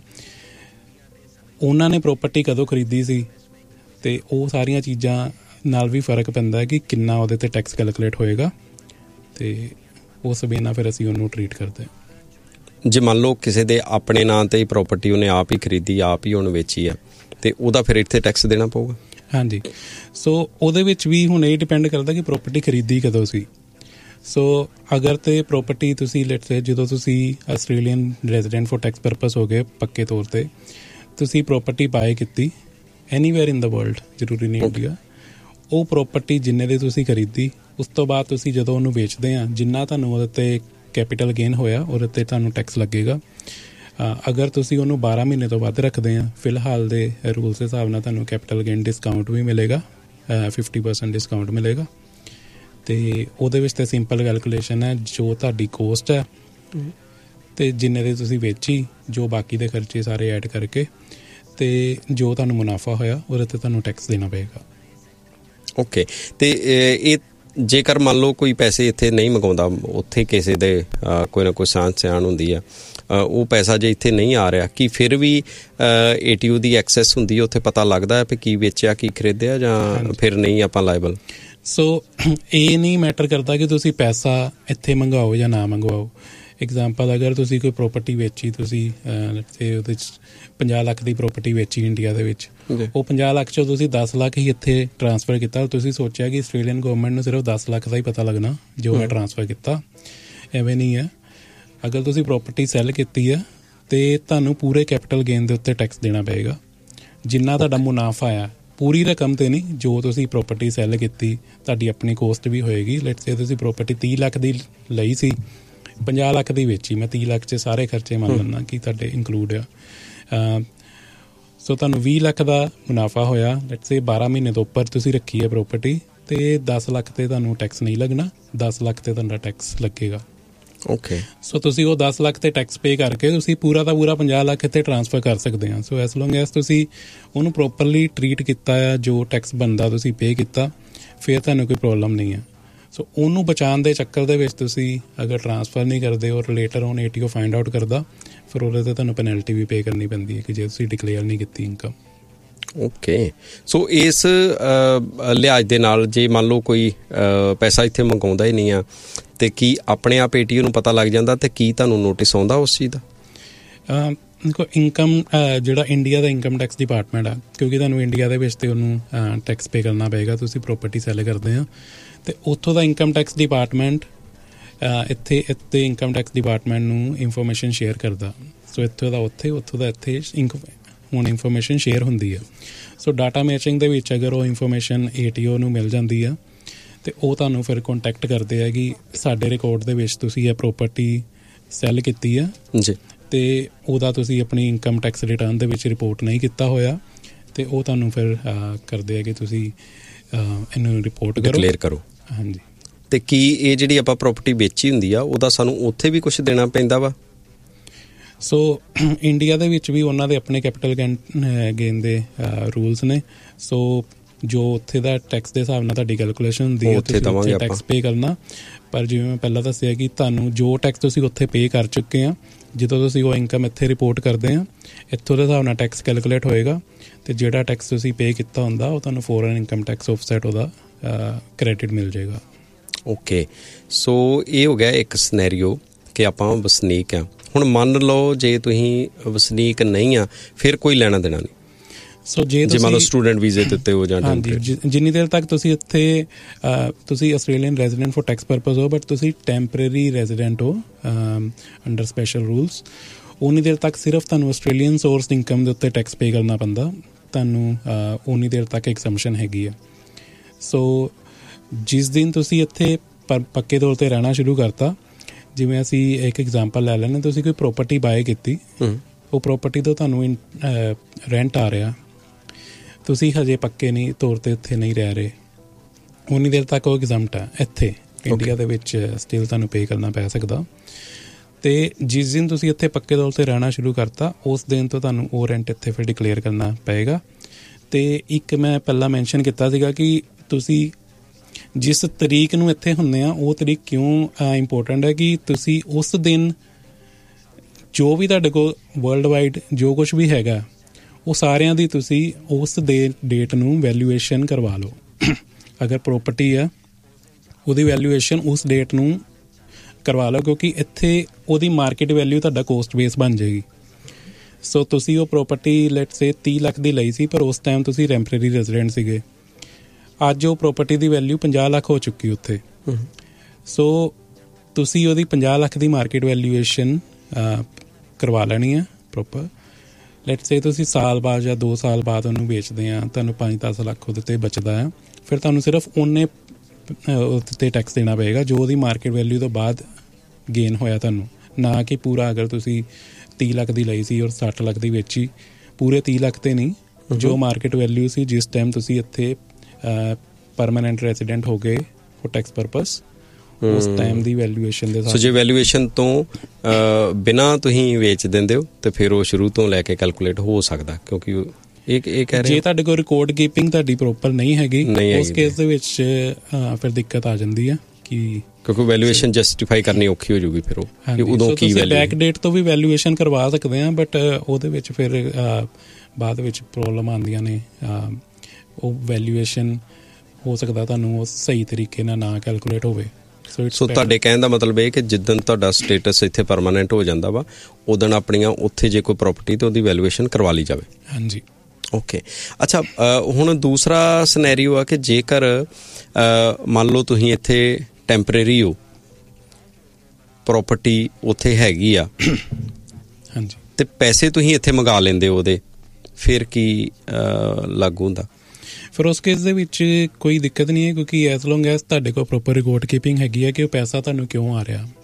ਉਹਨਾਂ ਨੇ ਪ੍ਰੋਪਰਟੀ ਕਦੋਂ ਖਰੀਦੀ ਸੀ, ਅਤੇ ਉਹ ਸਾਰੀਆਂ ਚੀਜ਼ਾਂ ਨਾਲ ਵੀ ਫਰਕ ਪੈਂਦਾ ਕਿ ਕਿੰਨਾ ਉਹਦੇ 'ਤੇ ਟੈਕਸ ਕੈਲਕੂਲੇਟ ਹੋਏਗਾ, ਅਤੇ ਉਸ ਵੇ ਨਾਲ ਫਿਰ ਅਸੀਂ ਉਹਨੂੰ ਟਰੀਟ ਕਰਦੇ ਹਾਂ। ਜੇ ਮੰਨ ਲਓ ਕਿਸੇ ਦੇ ਆਪਣੇ ਨਾਂ 'ਤੇ ਹੀ ਪ੍ਰੋਪਰਟੀ ਉਹਨੇ ਆਪ ਹੀ ਖਰੀਦੀ, ਆਪ ਹੀ ਉਹਨੂੰ ਵੇਚੀ ਆ, ਅਤੇ ਉਹਦਾ ਫਿਰ ਇੱਥੇ ਟੈਕਸ ਦੇਣਾ ਪਊਗਾ? ਹਾਂਜੀ, ਸੋ ਉਹਦੇ ਵਿੱਚ ਵੀ ਹੁਣ ਇਹ ਡਿਪੈਂਡ ਕਰਦਾ ਕਿ ਪ੍ਰੋਪਰਟੀ ਖਰੀਦੀ ਕਦੋਂ ਸੀ। ਸੋ ਅਗਰ ਤਾਂ ਪ੍ਰੋਪਰਟੀ ਤੁਸੀਂ ਲੈਟਸ ਸੇ ਜਦੋਂ ਤੁਸੀਂ Australian resident for tax purpose ਹੋ ਗਏ ਪੱਕੇ ਤੌਰ 'ਤੇ, ਤੁਸੀਂ ਪ੍ਰੋਪਰਟੀ ਬਾਏ ਕੀਤੀ ਐਨੀਵੇਅਰ ਇਨ ਦਾ ਵਰਲਡ, ਜ਼ਰੂਰੀ ਨਹੀਂ ਇੰਡੀਆ, ਉਹ ਪ੍ਰੋਪਰਟੀ ਜਿੰਨੇ ਦੀ ਤੁਸੀਂ ਖਰੀਦੀ ਉਸ ਤੋਂ ਬਾਅਦ ਤੁਸੀਂ ਜਦੋਂ ਉਹਨੂੰ ਵੇਚਦੇ ਆ ਜਿੰਨਾ ਤੁਹਾਨੂੰ ਉਹਦੇ 'ਤੇ ਕੈਪੀਟਲ ਗੇਨ ਹੋਇਆ ਉਹਦੇ 'ਤੇ ਤੁਹਾਨੂੰ ਟੈਕਸ ਲੱਗੇਗਾ। ਅਗਰ ਤੁਸੀਂ ਉਹਨੂੰ ਬਾਰਾਂ ਮਹੀਨੇ ਤੋਂ ਵੱਧ ਰੱਖਦੇ ਆ, ਫਿਲਹਾਲ ਦੇ ਰੂਲਸ ਦੇ ਹਿਸਾਬ ਨਾਲ ਤੁਹਾਨੂੰ ਕੈਪੀਟਲ ਗੇਨ ਡਿਸਕਾਊਂਟ ਵੀ ਮਿਲੇਗਾ, ਫਿਫਟੀ ਪਰਸੈਂਟ ਡਿਸਕਾਊਂਟ ਮਿਲੇਗਾ। ਅਤੇ ਉਹਦੇ ਵਿੱਚ ਤਾਂ ਸਿੰਪਲ ਕੈਲਕੂਲੇਸ਼ਨ ਹੈ, ਜੋ ਤੁਹਾਡੀ ਕੋਸਟ ਹੈ ਅਤੇ ਜਿੰਨੇ ਦੀ ਤੁਸੀਂ ਵੇਚੀ, ਜੋ ਬਾਕੀ ਦੇ ਖਰਚੇ ਸਾਰੇ ਐਡ ਕਰਕੇ, ਅਤੇ ਜੋ ਤੁਹਾਨੂੰ ਮੁਨਾਫਾ ਹੋਇਆ ਉਹਦੇ 'ਤੇ ਤੁਹਾਨੂੰ ਟੈਕਸ ਦੇਣਾ ਪਏਗਾ। ਓਕੇ, ਅਤੇ ਇਹ ਜੇਕਰ ਮੰਨ ਲਓ ਕੋਈ ਪੈਸੇ ਇੱਥੇ ਨਹੀਂ ਮੰਗਵਾਉਂਦਾ, ਉੱਥੇ ਕਿਸੇ ਦੇ ਕੋਈ ਨਾ ਕੋਈ ਸਾਂਝ ਸਿਆਣ ਹੁੰਦੀ ਆ, ਉਹ ਪੈਸਾ ਜੇ ਇੱਥੇ ਨਹੀਂ ਆ ਰਿਹਾ, ਕੀ ਫਿਰ ਵੀ A T U the access ਹੁੰਦੀ ਹੈ, ਉੱਥੇ ਪਤਾ ਲੱਗਦਾ ਹੈ ਵੀ ਕੀ ਵੇਚਿਆ ਕੀ ਖਰੀਦਿਆ, ਜਾਂ ਫਿਰ ਨਹੀਂ ਆਪਾਂ ਲਾਇਬਲ? ਸੋ ਇਹ ਨਹੀਂ ਮੈਟਰ ਕਰਦਾ ਕਿ ਤੁਸੀਂ ਪੈਸਾ ਇੱਥੇ ਮੰਗਵਾਓ ਜਾਂ ਨਾ ਮੰਗਵਾਓ। ਐਗਜ਼ਾਮਪਲ, ਅਗਰ ਤੁਸੀਂ ਕੋਈ ਪ੍ਰੋਪਰਟੀ ਵੇਚੀ, ਤੁਸੀਂ ਤੇ ਉਹਦੇ 'ਚ ਪੰਜਾਹ ਲੱਖ ਦੀ ਪ੍ਰੋਪਰਟੀ ਵੇਚੀ ਇੰਡੀਆ ਦੇ ਵਿੱਚ, ਉਹ ਪੰਜਾਹ ਲੱਖ 'ਚੋਂ ਤੁਸੀਂ ਦਸ ਲੱਖ ਹੀ ਇੱਥੇ ਟਰਾਂਸਫਰ ਕੀਤਾ, ਤੁਸੀਂ ਸੋਚਿਆ ਕਿ ਆਸਟ੍ਰੇਲੀਅਨ ਗੌਰਮੈਂਟ ਨੂੰ ਸਿਰਫ ਦਸ ਲੱਖ ਦਾ ਹੀ ਪਤਾ ਲੱਗਣਾ ਜੋ ਹੈ ਟਰਾਂਸਫਰ ਕੀਤਾ। ਐਵੇਂ ਨਹੀਂ ਹੈ। ਅਗਰ ਤੁਸੀਂ ਪ੍ਰੋਪਰਟੀ ਸੈੱਲ ਕੀਤੀ ਹੈ ਅਤੇ ਤੁਹਾਨੂੰ ਪੂਰੇ ਕੈਪੀਟਲ ਗੇਨ ਦੇ ਉੱਤੇ ਟੈਕਸ ਦੇਣਾ ਪਏਗਾ, ਜਿੰਨਾ ਤੁਹਾਡਾ ਮੁਨਾਫਾ ਆ, ਪੂਰੀ ਰਕਮ 'ਤੇ ਨਹੀਂ। ਜੋ ਤੁਸੀਂ ਪ੍ਰੋਪਰਟੀ ਸੈੱਲ ਕੀਤੀ ਤੁਹਾਡੀ ਆਪਣੀ ਕੋਸਟ ਵੀ ਹੋਏਗੀ। ਲੈਟਸ ਸੇ ਤੁਸੀਂ ਪ੍ਰੋਪਰਟੀ ਤੀਹ ਲੱਖ ਦੀ ਲਈ ਸੀ, ਪੰਜਾਹ ਲੱਖ ਦੀ ਵੇਚੀ, ਮੈਂ ਤੀਹ ਲੱਖ 'ਚ ਸਾਰੇ ਖਰਚੇ ਮੰਨ ਲੈਂਦਾ ਕਿ ਤੁਹਾਡੇ ਇੰਕਲੂਡ ਆ, ਸੋ ਤੁਹਾਨੂੰ ਵੀਹ ਲੱਖ ਦਾ ਮੁਨਾਫਾ ਹੋਇਆ। ਲੈਟਸ ਸੇ ਬਾਰਾਂ ਮਹੀਨੇ ਤੋਂ ਉੱਪਰ ਤੁਸੀਂ ਰੱਖੀ ਹੈ ਪ੍ਰੋਪਰਟੀ, ਅਤੇ ਦਸ ਲੱਖ 'ਤੇ ਤੁਹਾਨੂੰ ਟੈਕਸ ਨਹੀਂ ਲੱਗਣਾ, ਦਸ ਲੱਖ 'ਤੇ ਤੁਹਾਡਾ ਟੈਕਸ ਲੱਗੇਗਾ। ਓਕੇ, ਸੋ ਤੁਸੀਂ ਉਹ ਦਸ ਲੱਖ 'ਤੇ ਟੈਕਸ ਪੇ ਕਰਕੇ ਤੁਸੀਂ ਪੂਰਾ ਦਾ ਪੂਰਾ ਪੰਜਾਹ ਲੱਖ ਇੱਥੇ ਟਰਾਂਸਫਰ ਕਰ ਸਕਦੇ ਹਾਂ। ਸੋ ਐਸ ਲੌਂਗ ਐਸ ਤੁਸੀਂ ਉਹਨੂੰ ਪ੍ਰੋਪਰਲੀ ਟਰੀਟ ਕੀਤਾ ਆ, ਜੋ ਟੈਕਸ ਬਣਦਾ ਤੁਸੀਂ ਪੇ ਕੀਤਾ, ਫਿਰ ਤੁਹਾਨੂੰ ਕੋਈ ਪ੍ਰੋਬਲਮ ਨਹੀਂ ਹੈ। ਸੋ ਉਹਨੂੰ ਬਚਾਉਣ ਦੇ ਚੱਕਰ ਦੇ ਵਿੱਚ ਤੁਸੀਂ ਅਗਰ ਟਰਾਂਸਫਰ ਨਹੀਂ ਕਰਦੇ ਔਰ later on A T O find out ਕਰਦਾ, ਫਿਰ ਉਹਦੇ 'ਤੇ ਤੁਹਾਨੂੰ ਪੈਨਲਟੀ ਵੀ ਪੇ ਕਰਨੀ ਪੈਂਦੀ ਹੈ ਕਿ ਜੇ ਤੁਸੀਂ ਡਿਕਲੇਅਰ ਨਹੀਂ ਕੀਤੀ ਇਨਕਮ। ਓਕੇ, ਸੋ ਇਸ ਲਿਹਾਜ਼ ਦੇ ਨਾਲ ਜੇ ਮੰਨ ਲਓ ਕੋਈ ਪੈਸਾ ਇੱਥੇ ਮੰਗਾਉਂਦਾ ਹੀ ਨਹੀਂ ਆ ਤੇ ਕੀ ਆਪਣੇ ਆਪ ਏ ਟੀ ਓ ਨੂੰ ਪਤਾ ਲੱਗ ਜਾਂਦਾ ਤੇ ਕੀ ਤੁਹਾਨੂੰ ਨੋਟਿਸ ਆਉਂਦਾ ਉਸ ਚੀਜ਼ ਦਾ? ਦੇਖੋ, ਇਨਕਮ ਜਿਹੜਾ ਇੰਡੀਆ ਦਾ ਇਨਕਮ ਟੈਕਸ ਡਿਪਾਰਟਮੈਂਟ ਆ, ਕਿਉਂਕਿ ਤੁਹਾਨੂੰ ਇੰਡੀਆ ਦੇ ਵਿੱਚ ਤੇ ਉਹਨੂੰ ਟੈਕਸ ਪੇ ਕਰਨਾ ਪਏਗਾ, ਤੁਸੀਂ ਪ੍ਰੋਪਰਟੀ ਸੈਲ ਕਰਦੇ ਆ, ਅਤੇ ਉੱਥੋਂ ਦਾ ਇਨਕਮ ਟੈਕਸ ਡਿਪਾਰਟਮੈਂਟ ਇੱਥੇ ਇੱਥੇ ਇਨਕਮ ਟੈਕਸ ਡਿਪਾਰਟਮੈਂਟ ਨੂੰ ਇਨਫੋਰਮੇਸ਼ਨ ਸ਼ੇਅਰ ਕਰਦਾ। ਸੋ ਇੱਥੋਂ ਦਾ ਉੱਥੇ, ਉੱਥੋਂ ਦਾ ਇੱਥੇ ਇੰਕ ਹੁਣ ਇਨਫੋਰਮੇਸ਼ਨ ਸ਼ੇਅਰ ਹੁੰਦੀ ਆ। ਸੋ ਡਾਟਾ ਮੈਚਿੰਗ ਦੇ ਵਿੱਚ ਅਗਰ ਉਹ ਇਨਫੋਰਮੇਸ਼ਨ ਏ ਟੀ ਓ ਨੂੰ ਮਿਲ ਜਾਂਦੀ ਆ ਅਤੇ ਉਹ ਤੁਹਾਨੂੰ ਫਿਰ ਕੋਂਟੈਕਟ ਕਰਦੇ ਆ ਕਿ ਸਾਡੇ ਰਿਕਾਰਡ ਦੇ ਵਿੱਚ ਤੁਸੀਂ ਇਹ ਪ੍ਰੋਪਰਟੀ ਸੈੱਲ ਕੀਤੀ ਆ ਜੀ, ਅਤੇ ਉਹਦਾ ਤੁਸੀਂ ਆਪਣੀ ਇਨਕਮ ਟੈਕਸ ਰਿਟਰਨ ਦੇ ਵਿੱਚ ਰਿਪੋਰਟ ਨਹੀਂ ਕੀਤਾ ਹੋਇਆ, ਅਤੇ ਉਹ ਤੁਹਾਨੂੰ ਫਿਰ ਕਰਦੇ ਆ ਕਿ ਤੁਸੀਂ ਇਹਨੂੰ ਰਿਪੋਰਟ ਕਰੋ, ਡਿਕਲੇਅਰ ਕਰੋ। ਹਾਂਜੀ। ਅਤੇ ਕੀ ਇਹ ਜਿਹੜੀ ਆਪਾਂ ਪ੍ਰੋਪਰਟੀ ਵੇਚੀ ਹੁੰਦੀ ਆ ਉਹਦਾ ਸਾਨੂੰ ਉੱਥੇ ਵੀ ਕੁਛ ਦੇਣਾ ਪੈਂਦਾ ਵਾ? ਸੋ ਇੰਡੀਆ ਦੇ ਵਿੱਚ ਵੀ ਉਹਨਾਂ ਦੇ ਆਪਣੇ ਕੈਪੀਟਲ ਗੇਨ ਗੇਨ ਦੇ ਰੂਲਸ ਨੇ। ਸੋ ਜੋ ਉੱਥੇ ਦਾ ਟੈਕਸ ਦੇ ਹਿਸਾਬ ਨਾਲ ਤੁਹਾਡੀ ਕੈਲਕੂਲੇਸ਼ਨ ਹੁੰਦੀ ਹੈ, ਤੁਸੀਂ ਉੱਥੇ ਟੈਕਸ ਪੇ ਕਰਨਾ। ਪਰ ਜਿਵੇਂ ਮੈਂ ਪਹਿਲਾਂ ਦੱਸਿਆ ਕਿ ਤੁਹਾਨੂੰ ਜੋ ਟੈਕਸ ਤੁਸੀਂ ਉੱਥੇ ਪੇ ਕਰ ਚੁੱਕੇ ਆ, ਜਦੋਂ ਤੁਸੀਂ ਉਹ ਇਨਕਮ ਇੱਥੇ ਰਿਪੋਰਟ ਕਰਦੇ ਆ, ਇੱਥੋਂ ਦੇ ਹਿਸਾਬ ਨਾਲ ਟੈਕਸ ਕੈਲਕੂਲੇਟ ਹੋਏਗਾ, ਅਤੇ ਜਿਹੜਾ ਟੈਕਸ ਤੁਸੀਂ ਪੇ ਕੀਤਾ ਹੁੰਦਾ ਉਹ ਤੁਹਾਨੂੰ ਫੋਰਨ ਇਨਕਮ ਟੈਕਸ ਆਫਸੈਟ ਉਹਦਾ ਕ੍ਰੈਡਿਟ ਮਿਲ ਜਾਏਗਾ। ਓਕੇ, ਸੋ ਇਹ ਹੋ ਗਿਆ ਇੱਕ ਸਿਨੈਰੀਓ ਕਿ ਆਪਾਂ ਵਸਨੀਕ ਆ। ਹੁਣ ਮੰਨ ਲਓ ਜੇ ਤੁਸੀਂ ਵਸਨੀਕ ਨਹੀਂ ਆ, ਫਿਰ ਕੋਈ ਲੈਣਾ ਦੇਣਾ ਨਹੀਂ। ਸੋ ਜੇ ਜੇ ਮੰਨ ਲਓ ਸਟੂਡੈਂਟ ਵੀਜ਼ੇ ਦੇ ਉੱਤੇ ਹੋ ਜਾਂ ਹਾਂਜੀ, ਜਿੰਨੀ ਦੇਰ ਤੱਕ ਤੁਸੀਂ ਇੱਥੇ ਤੁਸੀਂ Australian resident for tax purpose ਹੋ, ਬਟ ਤੁਸੀਂ ਟੈਂਪਰੇਰੀ ਰੈਜ਼ੀਡੈਂਟ ਹੋ ਅੰਡਰ ਸਪੈਸ਼ਲ ਰੂਲਸ, ਉਨੀ ਦੇਰ ਤੱਕ ਸਿਰਫ ਤੁਹਾਨੂੰ ਆਸਟ੍ਰੇਲੀਅਨ ਸੋਰਸ ਇਨਕਮ ਦੇ ਉੱਤੇ ਟੈਕਸ ਪੇ ਕਰਨਾ ਪੈਂਦਾ, ਤੁਹਾਨੂੰ ਉਨੀ ਦੇਰ ਤੱਕ ਐਗਜ਼ੈਂਪਸ਼ਨ ਹੈਗੀ ਆ। ਸੋ ਜਿਸ ਦਿਨ ਤੁਸੀਂ ਇੱਥੇ ਪ ਪੱਕੇ ਤੌਰ 'ਤੇ ਰਹਿਣਾ ਸ਼ੁਰੂ ਕਰਤਾ, ਜਿਵੇਂ ਅਸੀਂ ਇੱਕ ਐਗਜ਼ਾਮਪਲ ਲੈ ਲੈਂਦੇ, ਤੁਸੀਂ ਕੋਈ ਪ੍ਰੋਪਰਟੀ ਬਾਏ ਕੀਤੀ, ਉਹ ਪ੍ਰੋਪਰਟੀ ਤੋਂ ਤੁਹਾਨੂੰ ਰੈਂਟ ਆ ਰਿਹਾ, ਤੁਸੀਂ ਹਜੇ ਪੱਕੇ ਨਹੀਂ ਤੌਰ 'ਤੇ ਇੱਥੇ ਨਹੀਂ ਰਹਿ ਰਹੇ, ਉਨੀ ਦੇਰ ਤੱਕ ਉਹ ਐਗਜ਼ੈਂਪਟ ਹੈ। ਇੱਥੇ ਇੰਡੀਆ ਦੇ ਵਿੱਚ ਸਟਿਲ ਤੁਹਾਨੂੰ ਪੇ ਕਰਨਾ ਪੈ ਸਕਦਾ। ਅਤੇ ਜਿਸ ਦਿਨ ਤੁਸੀਂ ਇੱਥੇ ਪੱਕੇ ਤੌਰ 'ਤੇ ਰਹਿਣਾ ਸ਼ੁਰੂ ਕਰਤਾ, ਉਸ ਦਿਨ ਤੋਂ ਤੁਹਾਨੂੰ ਉਹ ਰੈਂਟ ਇੱਥੇ ਫਿਰ ਡਿਕਲੇਅਰ ਕਰਨਾ ਪਏਗਾ। ਅਤੇ ਇੱਕ ਮੈਂ ਪਹਿਲਾਂ ਮੈਂਸ਼ਨ ਕੀਤਾ ਸੀਗਾ ਕਿ ਤੁਸੀਂ ਜਿਸ ਤਰੀਕ ਨੂੰ ਇੱਥੇ ਹੁੰਦੇ ਆ, ਉਹ ਤਰੀਕ ਕਿਉਂ ਇੰਪੋਰਟੈਂਟ ਹੈ ਕਿ ਤੁਸੀਂ ਉਸ ਦਿਨ ਜੋ ਵੀ ਤੁਹਾਡੇ ਕੋਲ ਵਰਲਡ ਵਾਈਡ ਜੋ ਕੁਛ ਵੀ ਹੈਗਾ, ਉਹ ਸਾਰਿਆਂ ਦੀ ਤੁਸੀਂ ਉਸ ਦੇ ਡੇਟ ਨੂੰ ਵੈਲਿਊਏਸ਼ਨ ਕਰਵਾ ਲਓ। ਅਗਰ ਪ੍ਰੋਪਰਟੀ ਆ, ਉਹਦੀ ਵੈਲਿਊਏਸ਼ਨ ਉਸ ਡੇਟ ਨੂੰ ਕਰਵਾ ਲਓ, ਕਿਉਂਕਿ ਇੱਥੇ ਉਹਦੀ ਮਾਰਕੀਟ ਵੈਲਿਊ ਤੁਹਾਡਾ ਕੋਸਟ ਬੇਸ ਬਣ ਜਾਏਗੀ। ਸੋ ਤੁਸੀਂ ਉਹ ਪ੍ਰੋਪਰਟੀ ਲੈਟਸ ਸੇ ਤੀਹ ਲੱਖ ਦੀ ਲਈ ਸੀ, ਪਰ ਉਸ ਟਾਈਮ ਤੁਸੀਂ ਟੈਂਪਰੇਰੀ ਰੈਜ਼ੀਡੈਂਟ ਸੀਗੇ, ਅੱਜ ਉਹ ਪ੍ਰੋਪਰਟੀ ਦੀ ਵੈਲਿਊ ਪੰਜਾਹ ਲੱਖ ਹੋ ਚੁੱਕੀ ਉੱਥੇ। ਸੋ ਤੁਸੀਂ ਉਹਦੀ ਪੰਜਾਹ ਲੱਖ ਦੀ ਮਾਰਕੀਟ ਵੈਲਿਊਏਸ਼ਨ ਕਰਵਾ ਲੈਣੀ ਆ ਪ੍ਰੋਪਰ। ਲੈਟਸ ਸੇ ਤੁਸੀਂ ਸਾਲ ਬਾਅਦ ਜਾਂ ਦੋ ਸਾਲ ਬਾਅਦ ਉਹਨੂੰ ਵੇਚਦੇ ਆ, ਤੁਹਾਨੂੰ ਪੰਜ ਦਸ ਲੱਖ ਉਹਦੇ 'ਤੇ ਬਚਦਾ ਆ, ਫਿਰ ਤੁਹਾਨੂੰ ਸਿਰਫ ਉਹਨੇ ਉਹਦੇ 'ਤੇ ਟੈਕਸ ਦੇਣਾ ਪਏਗਾ ਜੋ ਉਹਦੀ ਮਾਰਕੀਟ ਵੈਲਿਊ ਤੋਂ ਬਾਅਦ ਗੇਨ ਹੋਇਆ ਤੁਹਾਨੂੰ, ਨਾ ਕਿ ਪੂਰਾ ਅਗਰ ਤੁਸੀਂ ਤੀਹ ਲੱਖ ਦੀ ਲਈ ਸੀ ਔਰ ਸੱਠ ਲੱਖ ਦੀ ਵੇਚੀ, ਪੂਰੇ ਤੀਹ ਲੱਖ 'ਤੇ ਨਹੀਂ, ਜੋ ਮਾਰਕੀਟ ਵੈਲਿਊ ਸੀ ਜਿਸ ਟਾਈਮ ਤੁਸੀਂ ਇੱਥੇ ਪਰਮਾਨੈਂਟ ਰੈਜ਼ੀਡੈਂਟ ਹੋ ਗਏ ਫॉर ਟੈਕਸ ਪਰਪਸ, ਉਸ ਟਾਈਮ ਦੀ ਵੈਲਿਊਏਸ਼ਨ ਦੇ। ਸੋ ਜੇ ਵੈਲਿਊਏਸ਼ਨ ਤੋਂ ਬਿਨਾਂ ਤੁਸੀਂ ਵੇਚ ਦਿੰਦੇ ਹੋ ਤੇ ਫਿਰ ਉਹ ਸ਼ੁਰੂ ਤੋਂ ਲੈ ਕੇ ਕੈਲਕੂਲੇਟ ਹੋ ਸਕਦਾ, ਕਿਉਂਕਿ ਇਹ ਇਹ ਕਹਿ ਰਹੇ ਜੇ ਤੁਹਾਡੇ ਕੋਲ ਰਿਕਾਰਡ ਕੀਪਿੰਗ ਤੁਹਾਡੀ ਪ੍ਰੋਪਰ ਨਹੀਂ ਹੈਗੀ, ਉਸ ਕੇਸ ਦੇ ਵਿੱਚ ਫਿਰ ਦਿੱਕਤ ਆ ਜਾਂਦੀ ਆ ਕਿ ਕਿਉਂਕਿ ਵੈਲਿਊਏਸ਼ਨ ਜਸਟੀਫਾਈ ਕਰਨੀ ਔਖੀ ਹੋ ਜਾਊਗੀ ਫਿਰ ਉਹ ਕਿ ਉਦੋਂ ਕੀ ਵੈਲਿਊ। ਬੈਕ ਡੇਟ ਤੋਂ ਵੀ ਵੈਲਿਊਏਸ਼ਨ ਕਰਵਾ ਸਕਦੇ ਆ, ਬਟ ਉਹਦੇ ਵਿੱਚ ਫਿਰ ਬਾਅਦ ਵਿੱਚ ਪ੍ਰੋਬਲਮ ਆਉਂਦੀਆਂ ਨੇ। ਉਹ ਵੈਲਿਊਏਸ਼ਨ ਹੋ ਸਕਦਾ ਤੁਹਾਨੂੰ ਉਹ ਸਹੀ ਤਰੀਕੇ ਨਾਲ ਨਾ ਕੈਲਕੂਲੇਟ ਹੋਵੇ। ਸੋ ਤੁਹਾਡੇ ਕਹਿਣ ਦਾ ਮਤਲਬ ਇਹ ਕਿ ਜਿੱਦਣ ਤੁਹਾਡਾ ਸਟੇਟਸ ਇੱਥੇ ਪਰਮਾਨੈਂਟ ਹੋ ਜਾਂਦਾ ਵਾ, ਉਦਣ ਆਪਣੀਆਂ ਉੱਥੇ ਜੇ ਕੋਈ ਪ੍ਰੋਪਰਟੀ ਤੇ ਉਹਦੀ ਵੈਲਿਊਏਸ਼ਨ ਕਰਵਾ ਲਈ ਜਾਵੇ। ਹਾਂਜੀ, ਓਕੇ। ਅੱਛਾ, ਹੁਣ ਦੂਸਰਾ ਸਿਨੈਰੀਓ ਆ ਕਿ ਜੇਕਰ ਮੰਨ ਲਓ ਤੁਸੀਂ ਇੱਥੇ ਟੈਂਪਰੇਰੀ ਹੋ, ਪ੍ਰੋਪਰਟੀ ਉੱਥੇ ਹੈਗੀ ਆ, ਹਾਂਜੀ, ਤੇ ਪੈਸੇ ਤੁਸੀਂ ਇੱਥੇ ਮੰਗਾ ਲੈਂਦੇ ਹੋ ਉਹਦੇ, ਫਿਰ ਕੀ ਲਾਗੂ ਹੁੰਦਾ? ਫਿਰ ਉਸ ਕੇਸ ਦੇ ਵਿੱਚ ਕੋਈ ਦਿੱਕਤ ਨਹੀਂ ਹੈ, ਕਿਉਂਕਿ ਐਸ ਲੌਂਗ ਐਸ ਤੁਹਾਡੇ ਕੋਲ ਪ੍ਰੋਪਰ ਰਿਕਾਰਡ ਕੀਪਿੰਗ ਹੈਗੀ ਹੈ ਕਿ ਉਹ ਪੈਸਾ ਤੁਹਾਨੂੰ ਕਿਉਂ ਆ ਰਿਹਾ।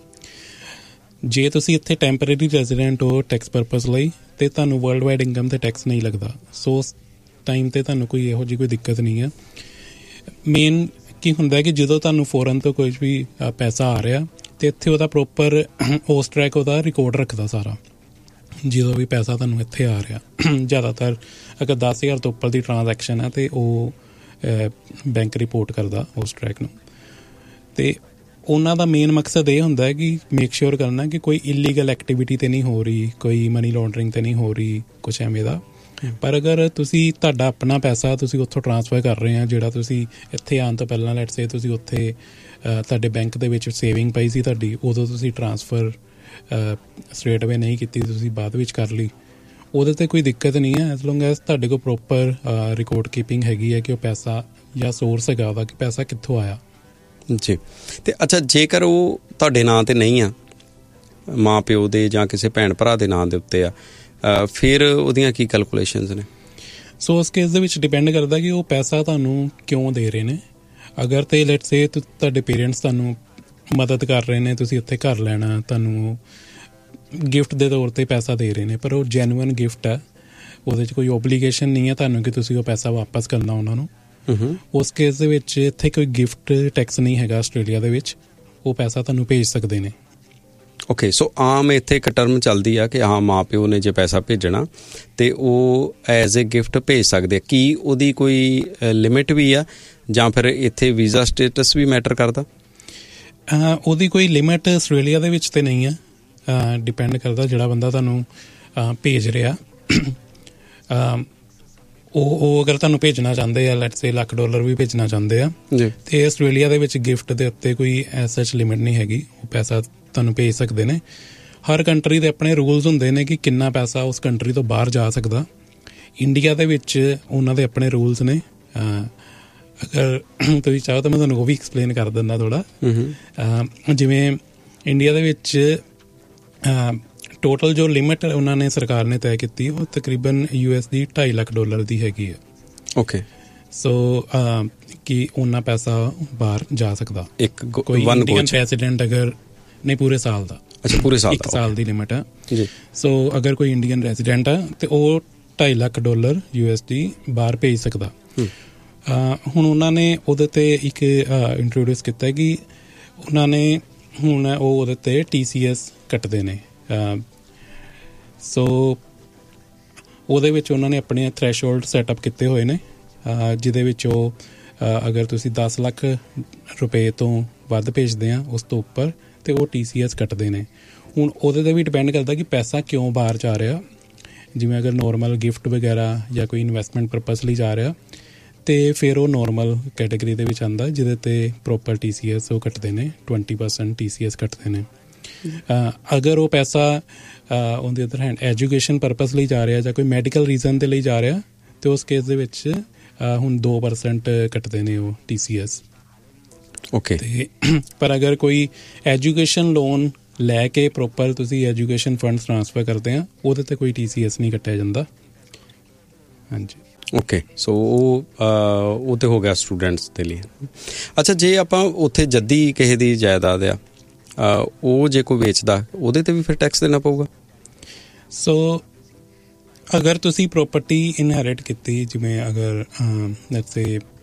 ਜੇ ਤੁਸੀਂ ਇੱਥੇ ਟੈਂਪਰੇਰੀ ਰੈਜ਼ੀਡੈਂਟ ਹੋ ਟੈਕਸ ਪਰਪਸ ਲਈ, ਅਤੇ ਤੁਹਾਨੂੰ ਵਰਲਡ ਵਾਈਡ ਇਨਕਮ 'ਤੇ ਟੈਕਸ ਨਹੀਂ ਲੱਗਦਾ, ਸੋ ਉਸ ਟਾਈਮ 'ਤੇ ਤੁਹਾਨੂੰ ਕੋਈ ਇਹੋ ਜਿਹੀ ਕੋਈ ਦਿੱਕਤ ਨਹੀਂ ਹੈ। ਮੇਨ ਕੀ ਹੁੰਦਾ ਕਿ ਜਦੋਂ ਤੁਹਾਨੂੰ ਫੋਰਨ ਤੋਂ ਕੋਈ ਵੀ ਪੈਸਾ ਆ ਰਿਹਾ, ਅਤੇ ਇੱਥੇ ਉਹਦਾ ਪ੍ਰੋਪਰ ਉਸ ਟਰੈਕ ਉਹਦਾ ਰਿਕਾਰਡ ਰੱਖਦਾ ਸਾਰਾ, ਜਦੋਂ ਵੀ ਪੈਸਾ ਤੁਹਾਨੂੰ ਇੱਥੇ ਆ ਰਿਹਾ। ਜ਼ਿਆਦਾਤਰ ਅਗਰ ਦਸ ਹਜ਼ਾਰ ਤੋਂ ਉੱਪਰ ਦੀ ਟ੍ਰਾਂਜੈਕਸ਼ਨ ਹੈ ਅਤੇ ਉਹ ਬੈਂਕ ਰਿਪੋਰਟ ਕਰਦਾ ਉਸ ਟਰੈਕ ਨੂੰ। ਅਤੇ ਉਹਨਾਂ ਦਾ ਮੇਨ ਮਕਸਦ ਇਹ ਹੁੰਦਾ ਹੈ ਕਿ ਮੇਕ ਸ਼ੋਰ ਕਰਨਾ ਕਿ ਕੋਈ ਇਲੀਗਲ ਐਕਟੀਵਿਟੀ ਤਾਂ ਨਹੀਂ ਹੋ ਰਹੀ, ਕੋਈ ਮਨੀ ਲਾਂਡਰਿੰਗ ਤਾਂ ਨਹੀਂ ਹੋ ਰਹੀ, ਕੁਛ ਐਵੇਂ ਦਾ, ਪਰ ਅਗਰ ਤੁਸੀਂ ਤੁਹਾਡਾ ਆਪਣਾ ਪੈਸਾ ਤੁਸੀਂ ਉੱਥੋਂ ਟ੍ਰਾਂਸਫਰ ਕਰ ਰਹੇ ਆ, ਜਿਹੜਾ ਤੁਸੀਂ ਇੱਥੇ ਆਉਣ ਤੋਂ ਪਹਿਲਾਂ ਲੈਟਸ ਸੇ ਤੁਸੀਂ ਉੱਥੇ ਤੁਹਾਡੇ ਬੈਂਕ ਦੇ ਵਿੱਚ ਸੇਵਿੰਗ ਪਈ ਸੀ ਤੁਹਾਡੀ, ਉਦੋਂ ਤੁਸੀਂ ਟ੍ਰਾਂਸਫਰ ਸਟ੍ਰੇਟ ਅਵੇ ਨਹੀਂ ਕੀਤੀ, ਤੁਸੀਂ ਬਾਅਦ ਵਿੱਚ ਕਰ ਲਈ, ਉਹਦੇ 'ਤੇ ਕੋਈ ਦਿੱਕਤ ਨਹੀਂ ਹੈ ਐਜ਼ ਲੌਂਗ ਐਜ਼ ਤੁਹਾਡੇ ਕੋਲ ਪ੍ਰੋਪਰ ਰਿਕਾਰਡ ਕੀਪਿੰਗ ਹੈਗੀ ਹੈ ਕਿ ਉਹ ਪੈਸਾ ਜਾਂ ਸੋਰਸ ਹੈਗਾ ਉਹਦਾ ਕਿ ਪੈਸਾ ਕਿੱਥੋਂ ਆਇਆ। ਜੀ। ਅਤੇ ਅੱਛਾ, ਜੇਕਰ ਉਹ ਤੁਹਾਡੇ ਨਾਂ 'ਤੇ ਨਹੀਂ ਆ, ਮਾਂ ਪਿਓ ਦੇ ਜਾਂ ਕਿਸੇ ਭੈਣ ਭਰਾ ਦੇ ਨਾਂ ਦੇ ਉੱਤੇ ਆ, ਫਿਰ ਉਹਦੀਆਂ ਕੀ ਕੈਲਕੂਲੇਸ਼ਨਸ ਨੇ? ਸੋ ਉਸ ਕੇਸ ਦੇ ਵਿੱਚ ਡਿਪੈਂਡ ਕਰਦਾ ਕਿ ਉਹ ਪੈਸਾ ਤੁਹਾਨੂੰ ਕਿਉਂ ਦੇ ਰਹੇ ਨੇ। ਅਗਰ ਤੇ ਲੈਟਸ ਸੇ ਤੁਹਾਡੇ ਪੇਰੈਂਟਸ ਤੁਹਾਨੂੰ ਮਦਦ ਕਰ ਰਹੇ ਨੇ, ਤੁਸੀਂ ਉੱਥੇ ਘਰ ਲੈਣਾ, ਤੁਹਾਨੂੰ ਗਿਫਟ ਦੇ ਤੌਰ 'ਤੇ ਪੈਸਾ ਦੇ ਰਹੇ ਨੇ, ਪਰ ਉਹ ਜੈਨੂਅਨ ਗਿਫਟ ਹੈ, ਉਹਦੇ 'ਚ ਕੋਈ ਓਬਲੀਗੇਸ਼ਨ ਨਹੀਂ ਹੈ ਤੁਹਾਨੂੰ ਕਿ ਤੁਸੀਂ ਉਹ ਪੈਸਾ ਵਾਪਸ ਕਰਨਾ ਉਹਨਾਂ ਨੂੰ। ਉਸ ਕੇਸ ਦੇ ਵਿੱਚ ਇੱਥੇ ਕੋਈ ਗਿਫਟ ਟੈਕਸ ਨਹੀਂ ਹੈਗਾ ਆਸਟ੍ਰੇਲੀਆ ਦੇ ਵਿੱਚ, ਉਹ ਪੈਸਾ ਤੁਹਾਨੂੰ ਭੇਜ ਸਕਦੇ ਨੇ। ਓਕੇ, ਸੋ ਆਮ ਇੱਥੇ ਇੱਕ ਟਰਮ ਚੱਲਦੀ ਆ ਕਿ ਹਾਂ ਮਾਂ ਪਿਓ ਨੇ ਜੇ ਪੈਸਾ ਭੇਜਣਾ ਅਤੇ ਉਹ ਐਜ਼ ਏ ਗਿਫਟ ਭੇਜ ਸਕਦੇ ਆ। ਕੀ ਉਹਦੀ ਕੋਈ ਲਿਮਿਟ ਵੀ ਆ ਜਾਂ ਫਿਰ ਇੱਥੇ ਵੀਜ਼ਾ ਸਟੇਟਸ ਵੀ ਮੈਟਰ ਕਰਦਾ? ਉਹਦੀ ਕੋਈ ਲਿਮਿਟ ਆਸਟ੍ਰੇਲੀਆ ਦੇ ਵਿੱਚ ਤਾਂ ਨਹੀਂ ਆ, ਡਿਪੈਂਡ ਕਰਦਾ ਜਿਹੜਾ ਬੰਦਾ ਤੁਹਾਨੂੰ ਭੇਜ ਰਿਹਾ ਉਹ ਉਹ ਅਗਰ ਤੁਹਾਨੂੰ ਭੇਜਣਾ ਚਾਹੁੰਦੇ ਆ, ਲੈਟਸ ਸੇ ਲੱਖ ਡਾਲਰ ਵੀ ਭੇਜਣਾ ਚਾਹੁੰਦੇ ਆ, ਅਤੇ ਆਸਟ੍ਰੇਲੀਆ ਦੇ ਵਿੱਚ ਗਿਫਟ ਦੇ ਉੱਤੇ ਕੋਈ ਐਸ ਸੱਚ ਲਿਮਿਟ ਨਹੀਂ ਹੈਗੀ, ਉਹ ਪੈਸਾ ਤੁਹਾਨੂੰ ਭੇਜ ਸਕਦੇ ਨੇ। ਹਰ ਕੰਟਰੀ ਦੇ ਆਪਣੇ ਰੂਲਸ ਹੁੰਦੇ ਨੇ ਕਿ ਕਿੰਨਾ ਪੈਸਾ ਉਸ ਕੰਟਰੀ ਤੋਂ ਬਾਹਰ ਜਾ ਸਕਦਾ। ਇੰਡੀਆ ਦੇ ਵਿੱਚ ਉਹਨਾਂ ਦੇ ਆਪਣੇ ਰੂਲਸ ਨੇ, ਅਗਰ ਤੁਸੀਂ ਚਾਹੋ ਤਾਂ ਮੈਂ ਤੁਹਾਨੂੰ ਉਹ ਵੀ ਐਕਸਪਲੇਨ ਕਰ ਦਿੰਦਾ ਥੋੜ੍ਹਾ। ਜਿਵੇਂ ਇੰਡੀਆ ਦੇ ਵਿੱਚ ਟੋਟਲ ਜੋ ਲਿਮਿਟ ਉਹਨਾਂ ਨੇ ਸਰਕਾਰ ਨੇ ਤੈਅ ਕੀਤੀ ਉਹ ਤਕਰੀਬਨ ਯੂ ਐਸ ਦੀ ਢਾਈ ਲੱਖ ਡਾਲਰ ਦੀ ਹੈਗੀ ਹੈ। ਓਕੇ, ਸੋ ਕਿ ਉਹਨਾਂ ਪੈਸਾ ਬਾਹਰ ਜਾ ਸਕਦਾ ਇੱਕ ਕੋਈ ਇੰਡੀਅਨ ਰੈਜ਼ੀਡੈਂਟ ਅਗਰ ਨਹੀਂ ਪੂਰੇ ਸਾਲ ਦਾ। ਅੱਛਾ, ਪੂਰੇ ਸਾਲ ਇੱਕ ਸਾਲ ਦੀ ਲਿਮਿਟ ਹੈ ਜੀ। ਸੋ ਅਗਰ ਕੋਈ ਇੰਡੀਅਨ ਰੈਜ਼ੀਡੈਂਟ ਹੈ ਤੇ ਉਹ ਢਾਈ lakh dollar U S D ਬਾਹਰ ਭੇਜ ਸਕਦਾ। ਹੁਣ ਉਹਨਾਂ ਨੇ ਉਹਦੇ 'ਤੇ ਇੱਕ ਇੰਟਰੋਡਿਊਸ ਕੀਤਾ ਕਿ ਉਹਨਾਂ ਨੇ ਹੁਣ ਉਹ ਉਹਦੇ 'ਤੇ ਟੀ ਸੀ ਐਸ ਕੱਟਦੇ ਨੇ। ਸੋ ਉਹਦੇ ਵਿੱਚ ਉਹਨਾਂ ਨੇ ਆਪਣੇ ਥ੍ਰੈਸ਼ਹੋਲਡ ਸੈਟਅਪ ਕੀਤੇ ਹੋਏ ਨੇ, ਜਿਹਦੇ ਵਿੱਚ ਉਹ ਅਗਰ ਤੁਸੀਂ ਦਸ ਲੱਖ ਰੁਪਏ ਤੋਂ ਵੱਧ ਭੇਜਦੇ ਆ ਉਸ ਤੋਂ ਉੱਪਰ ਅਤੇ ਉਹ ਟੀ ਸੀ ਐਸ ਕੱਟਦੇ ਨੇ। ਹੁਣ ਉਹਦੇ 'ਤੇ ਵੀ ਡਿਪੈਂਡ ਕਰਦਾ ਕਿ ਪੈਸਾ ਕਿਉਂ ਬਾਹਰ ਜਾ ਰਿਹਾ। ਜਿਵੇਂ ਅਗਰ ਨੋਰਮਲ ਗਿਫਟ ਵਗੈਰਾ ਜਾਂ ਕੋਈ ਇਨਵੈਸਟਮੈਂਟ ਪਰਪਸ ਲਈ ਜਾ ਰਿਹਾ ਅਤੇ ਫਿਰ ਉਹ ਨੋਰਮਲ ਕੈਟੇਗਰੀ ਦੇ ਵਿੱਚ ਆਉਂਦਾ, ਜਿਹਦੇ 'ਤੇ ਪ੍ਰੋਪਰ ਟੀ ਸੀ ਐਸ ਉਹ ਕੱਟਦੇ ਨੇ, twenty percent T C S ਕੱਟਦੇ ਨੇ। ਅਗਰ ਉਹ ਪੈਸਾ on the other hand education purpose ਲਈ ਜਾ ਰਿਹਾ ਜਾਂ ਕੋਈ ਮੈਡੀਕਲ ਰੀਜ਼ਨ ਦੇ ਲਈ ਜਾ ਰਿਹਾ ਅਤੇ ਉਸ ਕੇਸ ਦੇ ਵਿੱਚ ਹੁਣ ਦੋ ਪਰਸੈਂਟ ਕੱਟਦੇ ਨੇ ਉਹ ਟੀ ਸੀ ਐਸ। ਓਕੇ, ਅਤੇ ਪਰ ਅਗਰ ਕੋਈ ਐਜੂਕੇਸ਼ਨ ਲੋਨ ਲੈ ਕੇ ਪ੍ਰੋਪਰ ਤੁਸੀਂ ਐਜੂਕੇਸ਼ਨ ਫੰਡਸ ਟ੍ਰਾਂਸਫਰ ਕਰਦੇ ਆ, ਉਹਦੇ 'ਤੇ ਕੋਈ ਟੀ ਸੀ ਐਸ ਨਹੀਂ ਕੱਟਿਆ ਜਾਂਦਾ। ਹਾਂਜੀ। ਓਕੇ, ਸੋ ਉਹ ਉਹ ਤਾਂ ਹੋ ਗਿਆ ਸਟੂਡੈਂਟਸ ਦੇ ਲਈ। ਅੱਛਾ, ਜੇ ਆਪਾਂ ਉੱਥੇ ਜੱਦੀ ਕਿਸੇ ਦੀ ਜਾਇਦਾਦ ਆ, ਉਹ ਜੇ ਕੋਈ ਵੇਚਦਾ ਉਹਦੇ 'ਤੇ ਵੀ ਫਿਰ ਟੈਕਸ ਦੇਣਾ ਪਊਗਾ? ਸੋ ਅਗਰ ਤੁਸੀਂ ਪ੍ਰੋਪਰਟੀ ਇਨਹੈਰਿਟ ਕੀਤੀ, ਜਿਵੇਂ ਅਗਰ ਲੈਟਸ ਸੇ